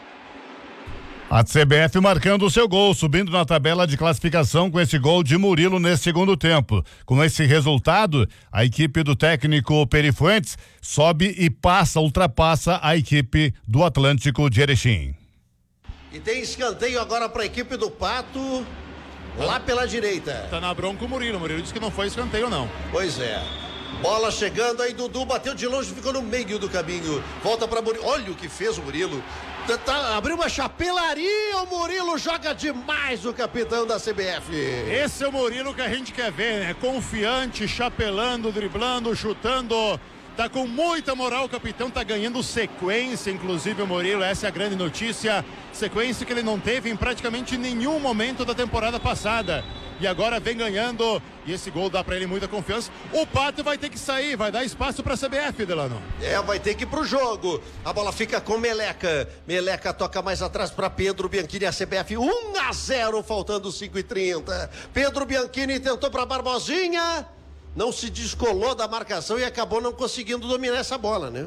A CBF marcando o seu gol, subindo na tabela de classificação com esse gol de Murilo nesse segundo tempo. Com esse resultado, a equipe do técnico Perifuentes sobe e ultrapassa a equipe do Atlântico de Erechim. E tem escanteio agora para a equipe do Pato, lá pela direita. Tá na bronca o Murilo disse que não foi escanteio não. Pois é. Bola chegando aí, Dudu bateu de longe, ficou no meio do caminho. Volta para Murilo. Olha o que fez o Murilo. Abriu uma chapelaria, o Murilo joga demais, o capitão da CBF. Esse é o Murilo que a gente quer ver, né? Confiante, chapelando, driblando, chutando. Tá com muita moral, o capitão tá ganhando sequência, inclusive o Murilo, essa é a grande notícia. Sequência que ele não teve em praticamente nenhum momento da temporada passada. E agora vem ganhando, e esse gol dá pra ele muita confiança. O Pato vai ter que sair, vai dar espaço pra CBF, Delano. Vai ter que ir pro jogo. A bola fica com Meleca. Meleca toca mais atrás pra Pedro Bianchini, a CBF 1-0, faltando 5:30. Pedro Bianchini tentou pra Barbosinha, não se descolou da marcação e acabou não conseguindo dominar essa bola, né?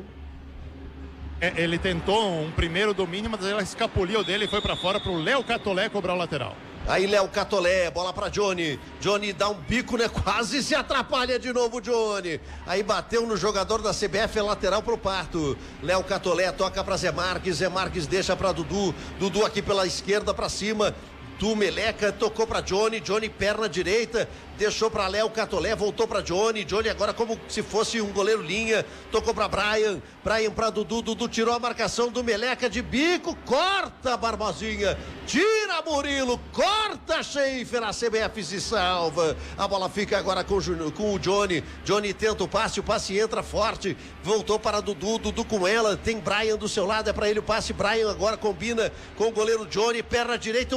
Ele tentou um primeiro domínio, mas ela escapuliu dele e foi pra fora pro Léo Catolé cobrar o lateral. Aí Léo Catolé, bola pra Johnny. Johnny dá um bico, né? Quase se atrapalha de novo o Johnny. Aí bateu no jogador da CBF, é lateral pro Pato. Léo Catolé toca pra Zé Marques deixa pra Dudu. Dudu aqui pela esquerda pra cima. Do Meleca, tocou pra Johnny, perna direita, deixou pra Léo Catolé, voltou pra Johnny agora como se fosse um goleiro linha, tocou pra Brian pra Dudu tirou a marcação do Meleca de bico, corta Barbosinha, tira Murilo, corta Schaefer, a CBF se salva, a bola fica agora com o Johnny tenta o passe entra forte, voltou para Dudu com ela, tem Brian do seu lado, é pra ele o passe, Brian agora combina com o goleiro Johnny, perna direita, uma bomba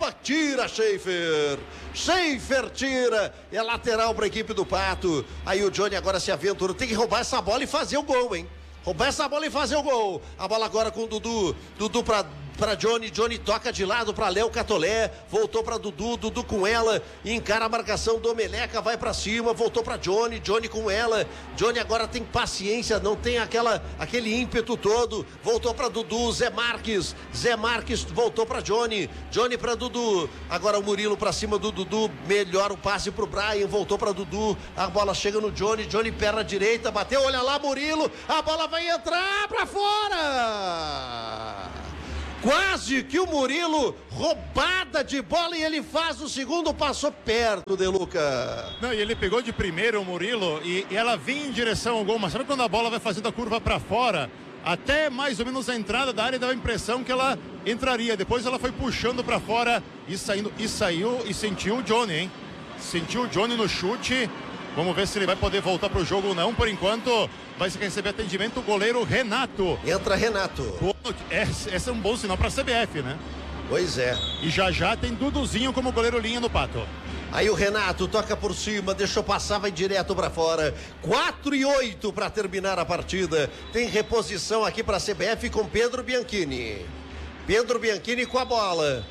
Opa, tira Schaefer. Schaefer tira. É lateral para a equipe do Pato. Aí o Johnny agora se aventura. Tem que roubar essa bola e fazer o gol, hein? Roubar essa bola e fazer o gol. A bola agora com o Dudu. Dudu para Johnny. Johnny toca de lado para Léo Catolé. Voltou para Dudu. Dudu com ela. Encara a marcação do Meleca. Vai para cima. Voltou para Johnny. Johnny com ela. Johnny agora tem paciência. Não tem aquele ímpeto todo. Voltou para Dudu. Zé Marques. Zé Marques voltou para Johnny. Johnny para Dudu. Agora o Murilo para cima do Dudu. Melhor o passe pro Brian. Voltou para Dudu. A bola chega no Johnny. Johnny perna direita. Bateu. Olha lá, Murilo. A bola vai entrar para fora. Quase que o Murilo, roubada de bola, e ele faz o segundo, passou perto, De Luca. Não, e ele pegou de primeiro o Murilo e ela vinha em direção ao gol, mas sabe quando a bola vai fazendo a curva para fora? Até mais ou menos a entrada da área dava a impressão que ela entraria. Depois ela foi puxando para fora e saiu e sentiu o Johnny, hein? Sentiu o Johnny no chute. Vamos ver se ele vai poder voltar pro jogo ou não. Por enquanto, vai receber atendimento o goleiro Renato. Entra Renato. Esse é um bom sinal para a CBF, né? Pois é. E já tem Duduzinho como goleiro linha no Pato. Aí o Renato toca por cima, deixou passar, vai direto para fora. 4-8 para terminar a partida. Tem reposição aqui para a CBF com Pedro Bianchini. Pedro Bianchini com a bola.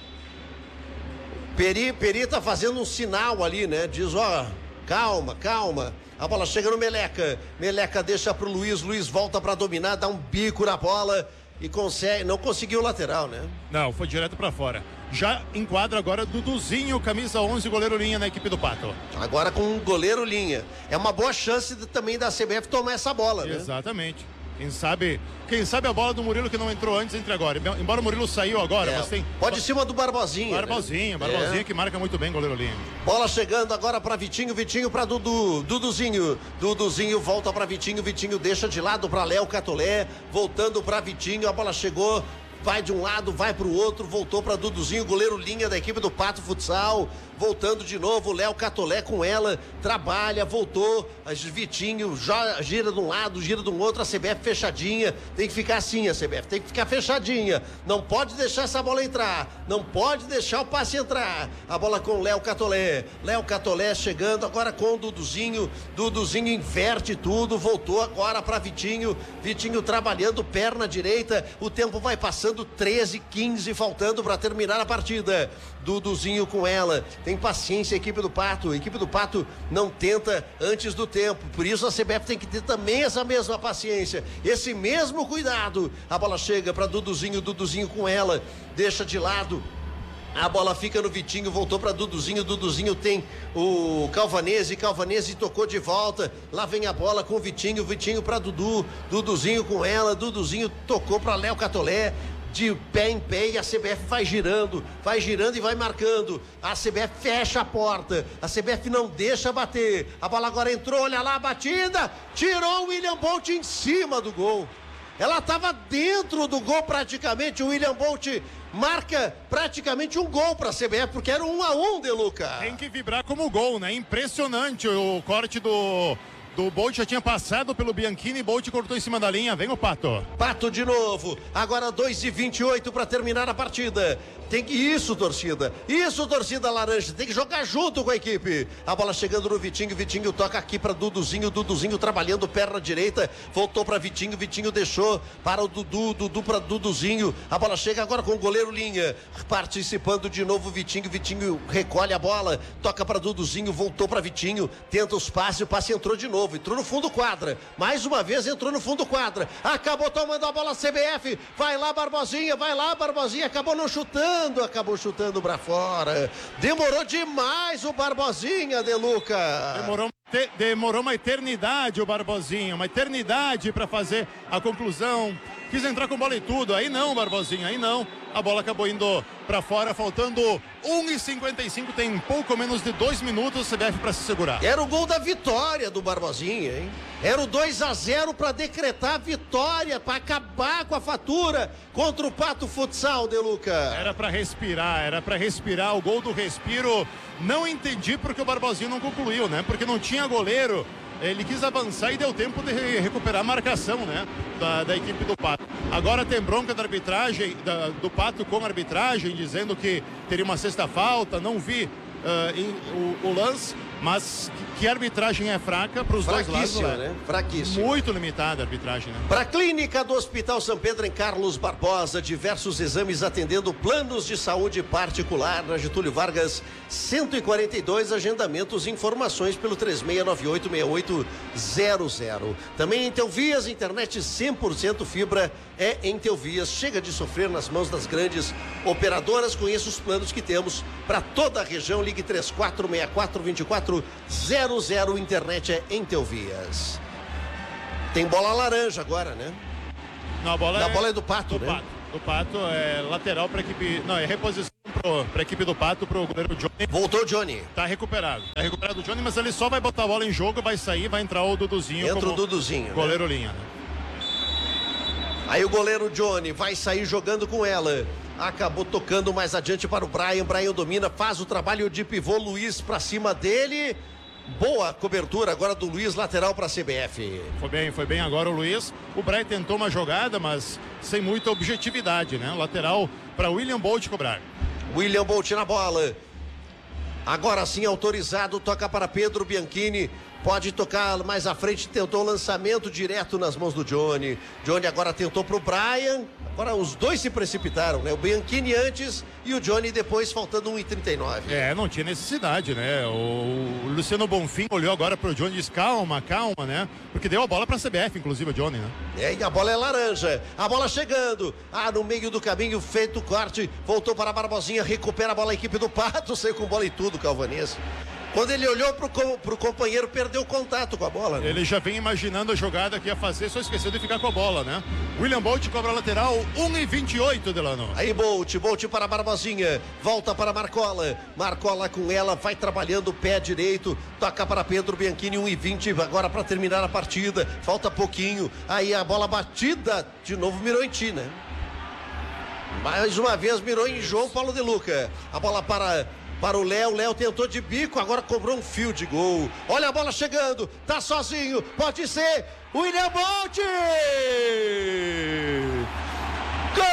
Peri tá fazendo um sinal ali, né? Diz, ó, calma. A bola chega no Meleca. Meleca deixa pro Luiz. Luiz volta para dominar, dá um bico na bola e não conseguiu o lateral, né? Não, foi direto para fora. Já enquadra agora Duduzinho, camisa 11, goleiro linha na equipe do Pato. Agora com um goleiro linha. É uma boa chance também da CBF tomar essa bola, né? Exatamente. Quem sabe a bola do Murilo que não entrou antes, entre agora. Embora o Murilo saiu agora, mas tem... Pode em cima do Barbosinha. Barbosinha que marca muito bem, goleiro linha. Bola chegando agora para Vitinho para Duduzinho volta para Vitinho deixa de lado para Léo Catolé, voltando para Vitinho, a bola chegou, vai de um lado, vai para o outro, voltou para Duduzinho, goleiro linha da equipe do Pato Futsal, voltando de novo, Léo Catolé com ela, trabalha, voltou, Vitinho gira de um lado, gira de um outro, a CBF fechadinha, tem que ficar assim a CBF, tem que ficar fechadinha, não pode deixar essa bola entrar, não pode deixar o passe entrar, a bola com Léo Catolé chegando agora com o Duduzinho inverte tudo, voltou agora para Vitinho trabalhando, perna direita, o tempo vai passando, 13:15 faltando para terminar a partida. Duduzinho com ela, tem paciência a equipe do Pato não tenta antes do tempo, por isso a CBF tem que ter também essa mesma paciência, esse mesmo cuidado. A bola chega para Duduzinho com ela, deixa de lado, a bola fica no Vitinho, voltou para Duduzinho tem o Calvanese tocou de volta, lá vem a bola com o Vitinho para Duduzinho com ela, Duduzinho tocou para Léo Catolé, de pé em pé, e a CBF vai girando e vai marcando. A CBF fecha a porta, a CBF não deixa bater. A bola agora entrou, olha lá a batida, tirou o William Bolt em cima do gol. Ela estava dentro do gol praticamente, o William Bolt marca praticamente um gol para a CBF, porque era 1-1, De Luca. Tem que vibrar como gol, né? Impressionante o corte do Bolt, já tinha passado pelo Bianchini, Bolt cortou em cima da linha, vem o Pato. Pato de novo, agora 2:28 para terminar a partida. Isso, torcida laranja, tem que jogar junto com a equipe. A bola chegando no Vitinho toca aqui para Duduzinho trabalhando perna direita, voltou para Vitinho deixou para o Dudu para Duduzinho. A bola chega agora com o goleiro linha, participando de novo Vitinho recolhe a bola, toca para Duduzinho, voltou para Vitinho, tenta os passes, o passe entrou de novo, entrou no fundo quadra, mais uma vez entrou no fundo quadra, acabou tomando a bola a CBF, vai lá Barbosinha, acabou chutando pra fora. Demorou demais o Barbosinha, De Luca. Demorou uma eternidade o Barbosinha, uma eternidade pra fazer a conclusão. Quis entrar com bola e tudo, aí não, Barbosinha, aí não. A bola acabou indo pra fora, faltando 1:55, tem pouco menos de 2 minutos, CBF pra se segurar. Era o gol da vitória do Barbosinha, hein? Era o 2-0 pra decretar a vitória, pra acabar com a fatura contra o Pato Futsal, De Luca. Era pra respirar, o gol do respiro. Não entendi porque o Barbosinha não concluiu, né? Porque não tinha goleiro. ele quis avançar e deu tempo de recuperar a marcação, né, da equipe do Pato. Agora tem bronca da arbitragem, do Pato com a arbitragem, dizendo que teria uma sexta falta, não vi o lance, mas que a arbitragem é fraca para os dois lados, né? Fraquíssimo. Muito limitada a arbitragem, né? Para a clínica do Hospital São Pedro em Carlos Barbosa, diversos exames atendendo planos de saúde particular na Getúlio Vargas 142, agendamentos e informações pelo 36986800. Também em Telvias, internet 100% fibra é em Telvias. Chega de sofrer nas mãos das grandes operadoras. Conheça os planos que temos para toda a região. Ligue 34642400. Internet é em Telvias. Tem bola laranja agora, né? Não, a bola é do Pato, né? Do Pato é lateral para a equipe. Não, é reposição para a equipe do Pato, para o goleiro Johnny. Voltou o Johnny. Tá recuperado o Johnny, mas ele só vai botar a bola em jogo, vai sair, vai entrar o Duduzinho. Entra o Duduzinho, goleiro, né? Linha, né? Aí o goleiro Johnny vai sair jogando com ela. Acabou tocando mais adiante para o Brian. Brian domina, faz o trabalho de pivô. Luiz para cima dele. Boa cobertura agora do Luiz, lateral para a CBF. Foi bem agora o Luiz. O Brian tentou uma jogada, mas sem muita objetividade, né? Lateral para William Bolt cobrar. William Bolt na bola. Agora sim autorizado, toca para Pedro Bianchini. Pode tocar mais à frente, tentou o lançamento direto nas mãos do Johnny. Johnny agora tentou pro Brian. Agora os dois se precipitaram, né? O Bianchini antes e o Johnny depois, faltando 1:39. Não tinha necessidade, né? O Luciano Bonfim olhou agora pro Johnny e disse, calma, né? Porque deu a bola pra CBF, inclusive o Johnny, né? E a bola é laranja. A bola chegando. No meio do caminho, feito o corte. Voltou para a Barbosinha, recupera a bola a equipe do Pato. Saiu com bola e tudo, Calvanês. Quando ele olhou pro companheiro, perdeu o contato com a bola, né? Ele já vem imaginando a jogada que ia fazer, só esqueceu de ficar com a bola, né? William Bolt cobra a lateral, 1:28, Delano. Aí Bolt para a Barbosinha, volta para Marcola. Marcola com ela, vai trabalhando o pé direito, toca para Pedro Bianchini, 1:20, agora para terminar a partida. Falta pouquinho, aí a bola batida, de novo mirou em ti, né? Mais uma vez mirou em João Paulo de Luca. A bola para o Léo tentou de bico, agora cobrou um field goal. Olha a bola chegando, tá sozinho, pode ser William Bolt! Gol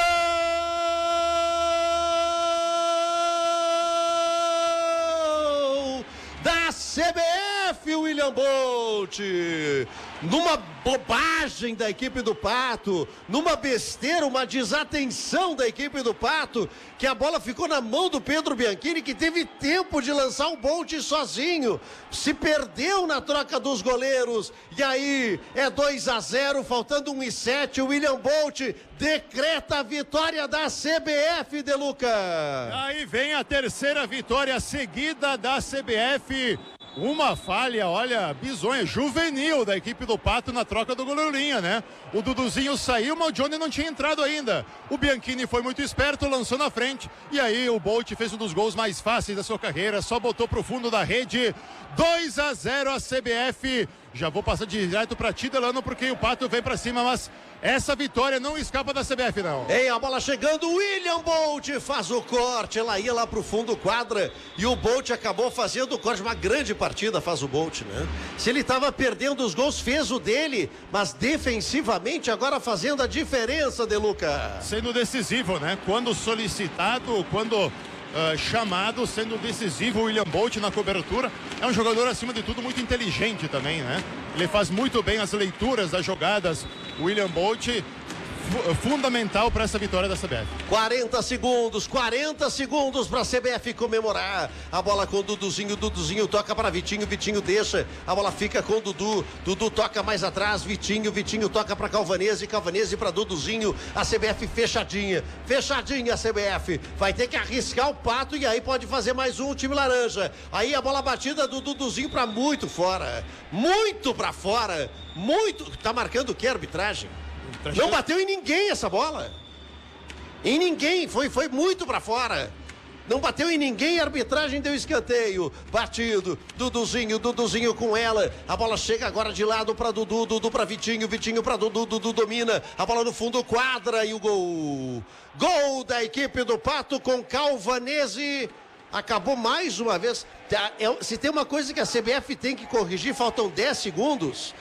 da CBF, William Bolt! Numa bobagem da equipe do Pato, numa besteira, uma desatenção da equipe do Pato, que a bola ficou na mão do Pedro Bianchini, que teve tempo de lançar o Bolt sozinho, se perdeu na troca dos goleiros, e aí é 2-0, faltando 1:07, o William Bolt decreta a vitória da CBF, De Luca. Aí vem a terceira vitória seguida da CBF. Uma falha, olha, bizonha, juvenil da equipe do Pato na troca do goleiro Linha, né? O Duduzinho saiu, mas o Johnny não tinha entrado ainda. O Bianchini foi muito esperto, lançou na frente. E aí o Bolt fez um dos gols mais fáceis da sua carreira, só botou pro fundo da rede. 2-0 a CBF. Já vou passar direto pra ti, Delano, porque o Pato vem pra cima, mas essa vitória não escapa da CBF, não. A bola chegando, William Bolt faz o corte, ela ia lá pro fundo quadra e o Bolt acabou fazendo o corte. Uma grande partida faz o Bolt, né? Se ele tava perdendo os gols, fez o dele, mas defensivamente agora fazendo a diferença, De Luca. Sendo decisivo, né? Quando solicitado, quando chamado, sendo decisivo, o William Bolt na cobertura. É um jogador, acima de tudo, muito inteligente também, né? Ele faz muito bem as leituras das jogadas. O William Bolt, fundamental para essa vitória da CBF. 40 segundos para a CBF comemorar. A bola com o Duduzinho toca para Vitinho deixa, a bola fica com o Dudu toca mais atrás, Vitinho toca para Calvanese para Duduzinho. A CBF fechadinha a CBF, vai ter que arriscar o Pato e aí pode fazer mais um time laranja. Aí a bola batida do Duduzinho para muito para fora, tá marcando o que, arbitragem? Não bateu em ninguém essa bola. Em ninguém, foi muito pra fora. Não bateu em ninguém, a arbitragem deu escanteio. Batido, Duduzinho com ela. A bola chega agora de lado pra Dudu pra Vitinho pra Dudu domina. A bola no fundo quadra e o gol. Gol da equipe do Pato com Calvanese. acabou mais uma vez. Se tem uma coisa que a CBF tem que corrigir, faltam 10 segundos,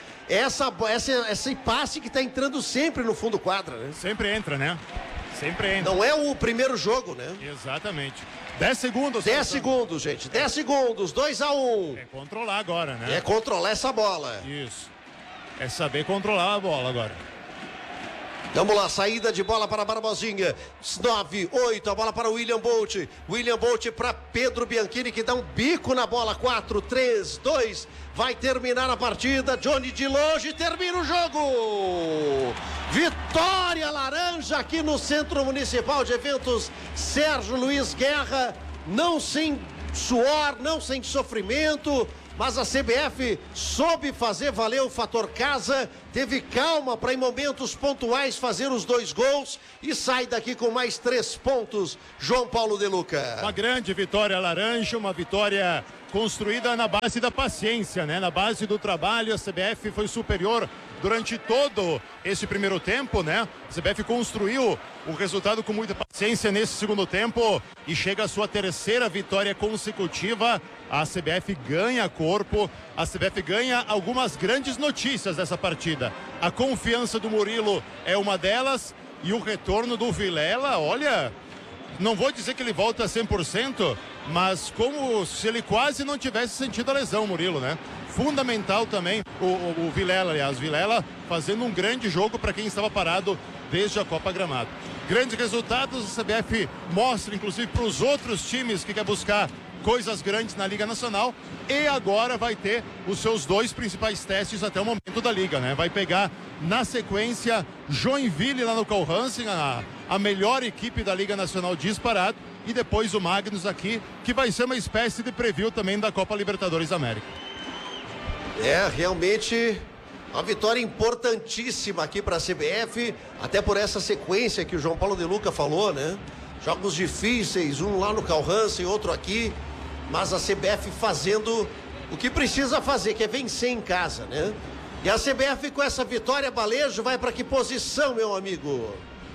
esse passe que está entrando sempre no fundo quadra, né? Sempre entra, né? Sempre entra. Não é o primeiro jogo, né? Exatamente. 10 segundos. 10 segundos, gente. 10 segundos, 2-1. É controlar agora, né? É controlar essa bola. Isso. É saber controlar a bola agora. Vamos lá, saída de bola para Barbosinha. 9, 8, a bola para o William Bolt. William Bolt para Pedro Bianchini, que dá um bico na bola. 4, 3, 2. Vai terminar a partida. Johnny de longe termina o jogo. Vitória laranja aqui no Centro Municipal de Eventos Sérgio Luiz Guerra. Não sem suor, não sem sofrimento. Mas a CBF soube fazer valer o fator casa, teve calma para em momentos pontuais fazer os 2 gols e sai daqui com mais 3 pontos, João Paulo De Luca. Uma grande vitória laranja, uma vitória construída na base da paciência, né? Na base do trabalho. A CBF foi superior durante todo esse primeiro tempo, né? A CBF construiu o resultado com muita paciência nesse segundo tempo e chega a sua 3ª vitória consecutiva. A CBF ganha corpo, a CBF ganha algumas grandes notícias dessa partida. A confiança do Murilo é uma delas e o retorno do Vilela, olha, não vou dizer que ele volta a 100%, mas como se ele quase não tivesse sentido a lesão, Murilo, né? Fundamental também o Vilela, aliás, Vilela fazendo um grande jogo para quem estava parado desde a Copa Gramado. Grandes resultados, a CBF mostra inclusive para os outros times que quer buscar coisas grandes na Liga Nacional e agora vai ter os seus 2 principais testes até o momento da Liga, né? Vai pegar na sequência Joinville lá no Carl Hansen, a melhor equipe da Liga Nacional disparado, e depois o Magnus aqui, que vai ser uma espécie de preview também da Copa Libertadores da América. É, realmente uma vitória importantíssima aqui para a CBF, até por essa sequência que o João Paulo De Luca falou, né? Jogos difíceis, um lá no Carl Hansen, outro aqui, mas a CBF fazendo o que precisa fazer, que é vencer em casa, né? E a CBF com essa vitória, Balejo, vai para que posição, meu amigo?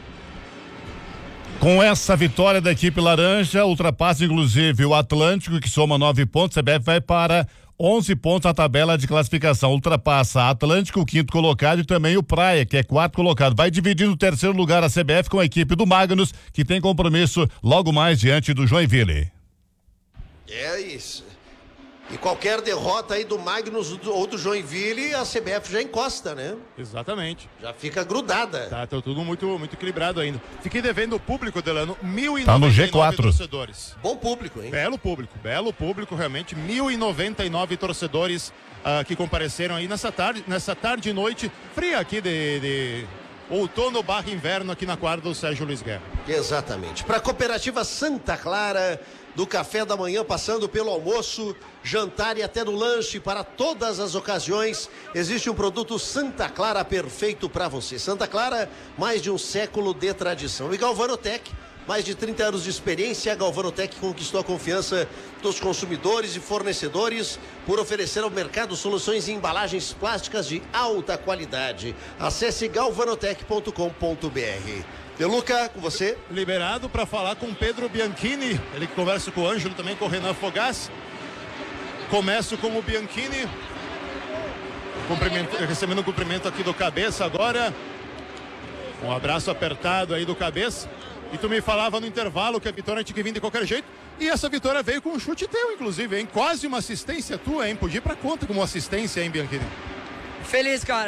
Com essa vitória da equipe laranja, ultrapassa inclusive o Atlântico, que soma 9 pontos. A CBF vai para 11 pontos na tabela de classificação. Ultrapassa Atlântico, o 5º colocado, e também o Praia, que é 4º colocado. Vai dividindo o 3º lugar a CBF com a equipe do Magnus, que tem compromisso logo mais diante do Joinville. É isso. E qualquer derrota aí do Magnus ou do Joinville, a CBF já encosta, né? Exatamente. Já fica grudada. Tá tudo muito muito equilibrado ainda. Fiquei devendo o público, Delano, 1.099 tá no G4. torcedores. Bom público, hein? Belo público, realmente. 1.099 torcedores que compareceram aí nessa tarde e noite fria aqui de outono/inverno aqui na quadra do Sérgio Luiz Guerra. Exatamente. Para a Cooperativa Santa Clara, do café da manhã, passando pelo almoço, jantar e até no lanche, para todas as ocasiões, existe um produto Santa Clara perfeito para você. Santa Clara, mais de um século de tradição. E Galvanotec, mais de 30 anos de experiência. A Galvanotec conquistou a confiança dos consumidores e fornecedores por oferecer ao mercado soluções em embalagens plásticas de alta qualidade. Acesse galvanotec.com.br. De Luca, com você. Liberado para falar com Pedro Bianchini, ele que conversa com o Ângelo, também com o Renan Fogás. Começo com o Bianchini, recebendo um cumprimento aqui do Cabeça agora. Um abraço apertado aí do Cabeça. E tu me falava no intervalo que a vitória tinha que vir de qualquer jeito. E essa vitória veio com um chute teu, inclusive, hein? Quase uma assistência tua, hein? Podia ir pra conta como assistência, hein, Bianchini? Feliz, cara.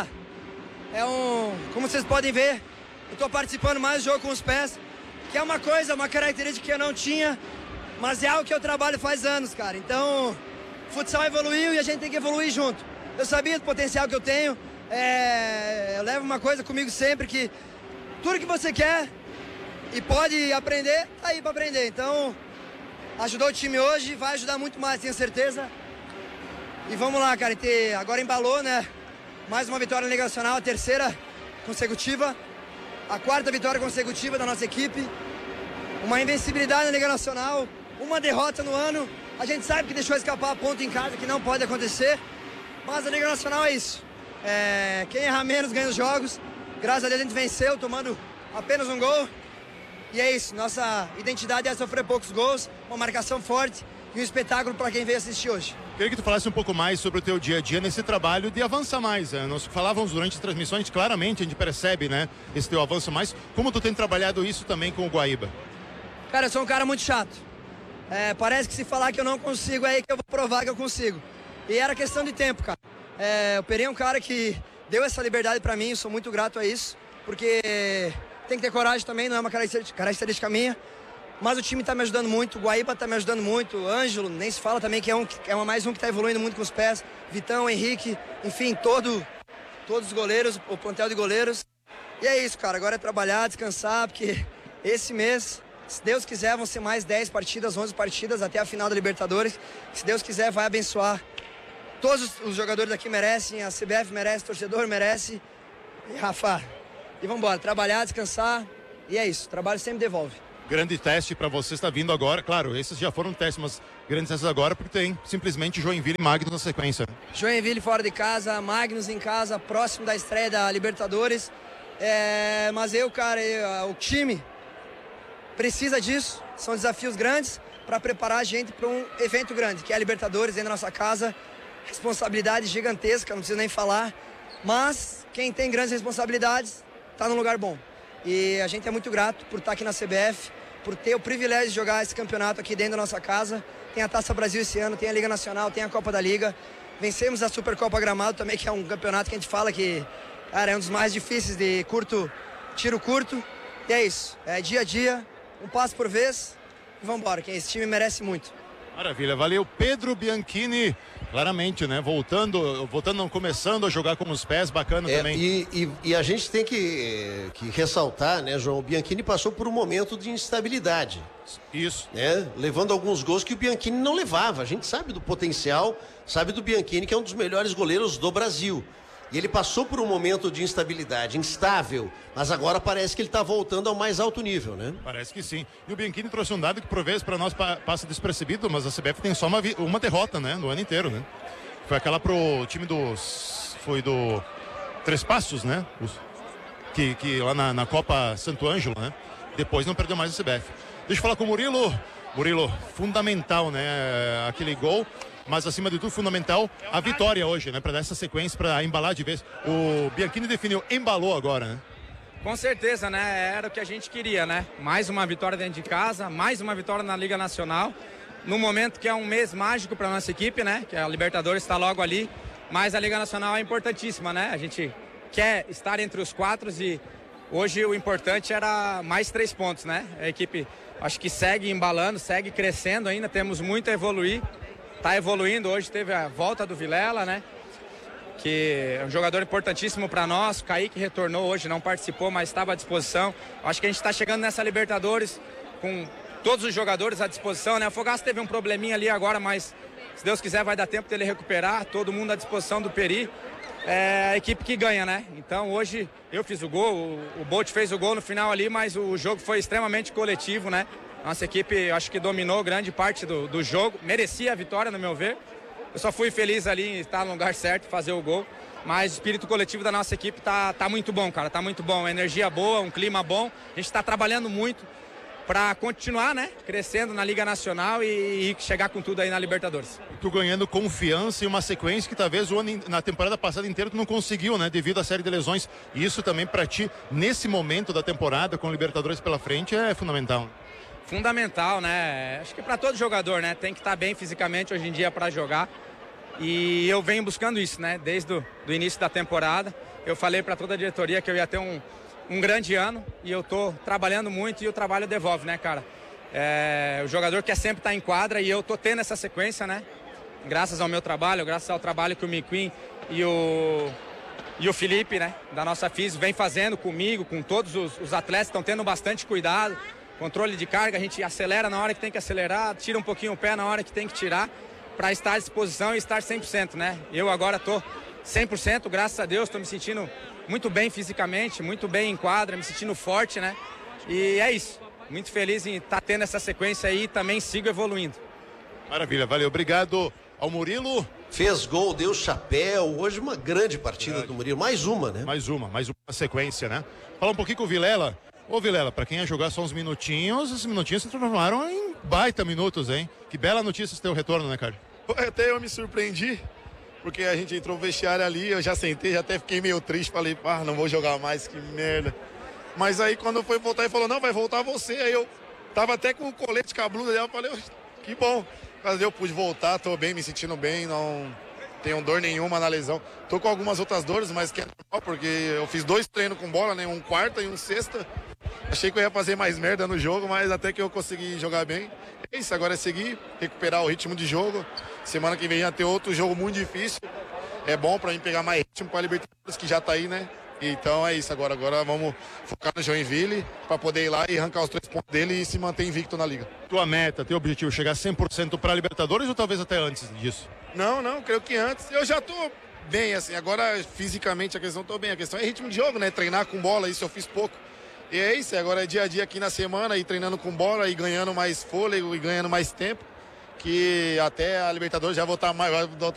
Como vocês podem ver, eu tô participando mais do jogo com os pés, que é uma característica que eu não tinha, mas é algo que eu trabalho faz anos, cara. Então, o futsal evoluiu e a gente tem que evoluir junto. Eu sabia do potencial que eu tenho, eu levo uma coisa comigo sempre, que tudo que você quer e pode aprender, tá aí pra aprender. Então, ajudou o time hoje, vai ajudar muito mais, tenho certeza. E vamos lá, cara, agora embalou, né? Mais uma vitória na Liga Nacional, a 3ª consecutiva. A 4ª vitória consecutiva da nossa equipe, uma invencibilidade na Liga Nacional, uma derrota no ano. A gente sabe que deixou escapar a ponta em casa, que não pode acontecer, mas a Liga Nacional é isso. Quem errar menos ganha os jogos. Graças a Deus a gente venceu, tomando apenas um gol. E é isso, nossa identidade é sofrer poucos gols, uma marcação forte e um espetáculo para quem veio assistir hoje. Queria que tu falasse um pouco mais sobre o teu dia a dia nesse trabalho de avançar mais. Né? Nós falávamos durante as transmissões, claramente a gente percebe, né, esse teu avanço mais. Como tu tem trabalhado isso também com o Guaíba? Cara, eu sou um cara muito chato. Parece que se falar que eu não consigo, é aí que eu vou provar que eu consigo. E era questão de tempo, cara. O Peri é um cara que deu essa liberdade para mim, eu sou muito grato a isso, porque tem que ter coragem também, não é uma característica minha. Mas o time está me ajudando muito, o Guaíba está me ajudando muito, o Ângelo, nem se fala também que é mais um que está evoluindo muito com os pés, Vitão, Henrique, enfim, todos os goleiros, o plantel de goleiros. E é isso, cara, agora é trabalhar, descansar, porque esse mês, se Deus quiser, vão ser mais 10 partidas, 11 partidas até a final da Libertadores. Se Deus quiser, vai abençoar. Todos os jogadores daqui merecem, a CBF merece, o torcedor merece. E Rafa, e vamos embora, trabalhar, descansar, e é isso, o trabalho sempre devolve. Grande teste para você está vindo agora, claro, esses já foram testes, mas grandes testes agora porque tem simplesmente Joinville e Magnus na sequência. Joinville fora de casa, Magnus em casa, próximo da estreia da Libertadores. Mas o time precisa disso, são desafios grandes para preparar a gente para um evento grande, que é a Libertadores dentro da nossa casa. Responsabilidade gigantesca, não preciso nem falar, mas quem tem grandes responsabilidades está num lugar bom. E a gente é muito grato por estar aqui na CBF, por ter o privilégio de jogar esse campeonato aqui dentro da nossa casa. Tem a Taça Brasil esse ano, tem a Liga Nacional, tem a Copa da Liga. Vencemos a Supercopa Gramado também, que é um campeonato que a gente fala que, cara, é um dos mais difíceis de tiro curto. E é isso, é dia a dia, um passo por vez e vamos embora, que esse time merece muito. Maravilha, valeu. Pedro Bianchini, claramente, né? Começando a jogar com os pés, bacana também. E a gente tem que ressaltar, né, João? O Bianchini passou por um momento de instabilidade. Isso. Né? Levando alguns gols que o Bianchini não levava. A gente sabe do potencial, sabe do Bianchini, que é um dos melhores goleiros do Brasil. E ele passou por um momento de instabilidade, instável, mas agora parece que ele está voltando ao mais alto nível, né? Parece que sim. E o Bianchini trouxe um dado que por vezes para nós passa despercebido, mas a CBF tem só uma derrota, né? No ano inteiro, né? Foi aquela pro time foi do Três Passos, né? Que lá na Copa Santo Ângelo, né? Depois não perdeu mais a CBF. Deixa eu falar com o Murilo. Murilo, fundamental, né? Aquele gol. Mas acima de tudo, fundamental a vitória hoje, né? Para dar essa sequência, para embalar de vez. O Bianchini definiu, embalou agora, né? Com certeza, né? Era o que a gente queria, né? Mais uma vitória dentro de casa, mais uma vitória na Liga Nacional. No momento que é um mês mágico para nossa equipe, né? Que a Libertadores está logo ali. Mas a Liga Nacional é importantíssima, né? A gente quer estar entre os 4 e hoje o importante era mais 3 pontos, né? A equipe acho que segue embalando, segue crescendo ainda, temos muito a evoluir. Está evoluindo, hoje teve a volta do Vilela, né? Que é um jogador importantíssimo para nós. O Kaique retornou hoje, não participou, mas estava à disposição. Acho que a gente está chegando nessa Libertadores com todos os jogadores à disposição, né? O Fogaça teve um probleminha ali agora, mas se Deus quiser vai dar tempo dele recuperar. Todo mundo à disposição do Peri. É a equipe que ganha, né? Então hoje eu fiz o gol, o Bolt fez o gol no final ali, mas o jogo foi extremamente coletivo, né? Nossa equipe, acho que dominou grande parte do jogo, merecia a vitória, no meu ver. Eu só fui feliz ali em estar no lugar certo, fazer o gol. Mas o espírito coletivo da nossa equipe tá muito bom, cara, tá muito bom. Energia boa, um clima bom. A gente está trabalhando muito para continuar, né, crescendo na Liga Nacional e chegar com tudo aí na Libertadores. Tu ganhando confiança e uma sequência que talvez na temporada passada inteira tu não conseguiu, né, devido à série de lesões. E isso também para ti, nesse momento da temporada, com Libertadores pela frente, é fundamental. Fundamental, né? Acho que para todo jogador, né? Tem que estar bem fisicamente hoje em dia para jogar. E eu venho buscando isso, né? Desde o início da temporada. Eu falei para toda a diretoria que eu ia ter um grande ano e eu tô trabalhando muito e o trabalho devolve, né, cara? O jogador quer sempre estar em quadra e eu tô tendo essa sequência, né? Graças ao meu trabalho, graças ao trabalho que o McQueen e o Felipe, né? Da nossa física, vem fazendo comigo, com todos os atletas, estão tendo bastante cuidado. Controle de carga, a gente acelera na hora que tem que acelerar, tira um pouquinho o pé na hora que tem que tirar, para estar à disposição e estar 100%, né? Eu agora estou 100%, graças a Deus, estou me sentindo muito bem fisicamente, muito bem em quadra, me sentindo forte, né? E é isso, muito feliz em estar tendo essa sequência aí e também sigo evoluindo. Maravilha, valeu, obrigado ao Murilo. Fez gol, deu chapéu, hoje uma grande partida do Murilo, mais uma, né? Mais uma sequência, né? Fala um pouquinho com o Vilela. Ô Vilela, pra quem ia jogar só uns minutinhos, esses minutinhos se transformaram em baita minutos, hein? Que bela notícia esse teu retorno, né, cara? Até eu me surpreendi, porque a gente entrou no vestiário ali, eu já sentei, já até fiquei meio triste, falei, não vou jogar mais, que merda. Mas aí quando foi voltar, ele falou, não, vai voltar você. Aí eu tava até com o colete, com a blusa dela, eu falei, que bom. Mas eu pude voltar, tô bem, me sentindo bem, não tenho dor nenhuma na lesão. Tô com algumas outras dores, mas que é normal, porque eu fiz 2 treinos com bola, né? Um quarta e um sexta. Achei que eu ia fazer mais merda no jogo, mas até que eu consegui jogar bem. É isso, agora é seguir, recuperar o ritmo de jogo. Semana que vem ia ter outro jogo muito difícil. É bom pra mim pegar mais ritmo pra Libertadores, que já tá aí, né? Então é isso, agora vamos focar no Joinville pra poder ir lá e arrancar os 3 pontos dele e se manter invicto na liga. Tua meta, teu objetivo, chegar 100% pra Libertadores ou talvez até antes disso? Não, creio que antes. Eu já tô bem, assim, agora fisicamente a questão tô bem. A questão é ritmo de jogo, né? Treinar com bola, isso eu fiz pouco. E é isso, agora é dia a dia aqui na semana, e treinando com bola, e ganhando mais fôlego, e ganhando mais tempo, que até a Libertadores já vou estar mais,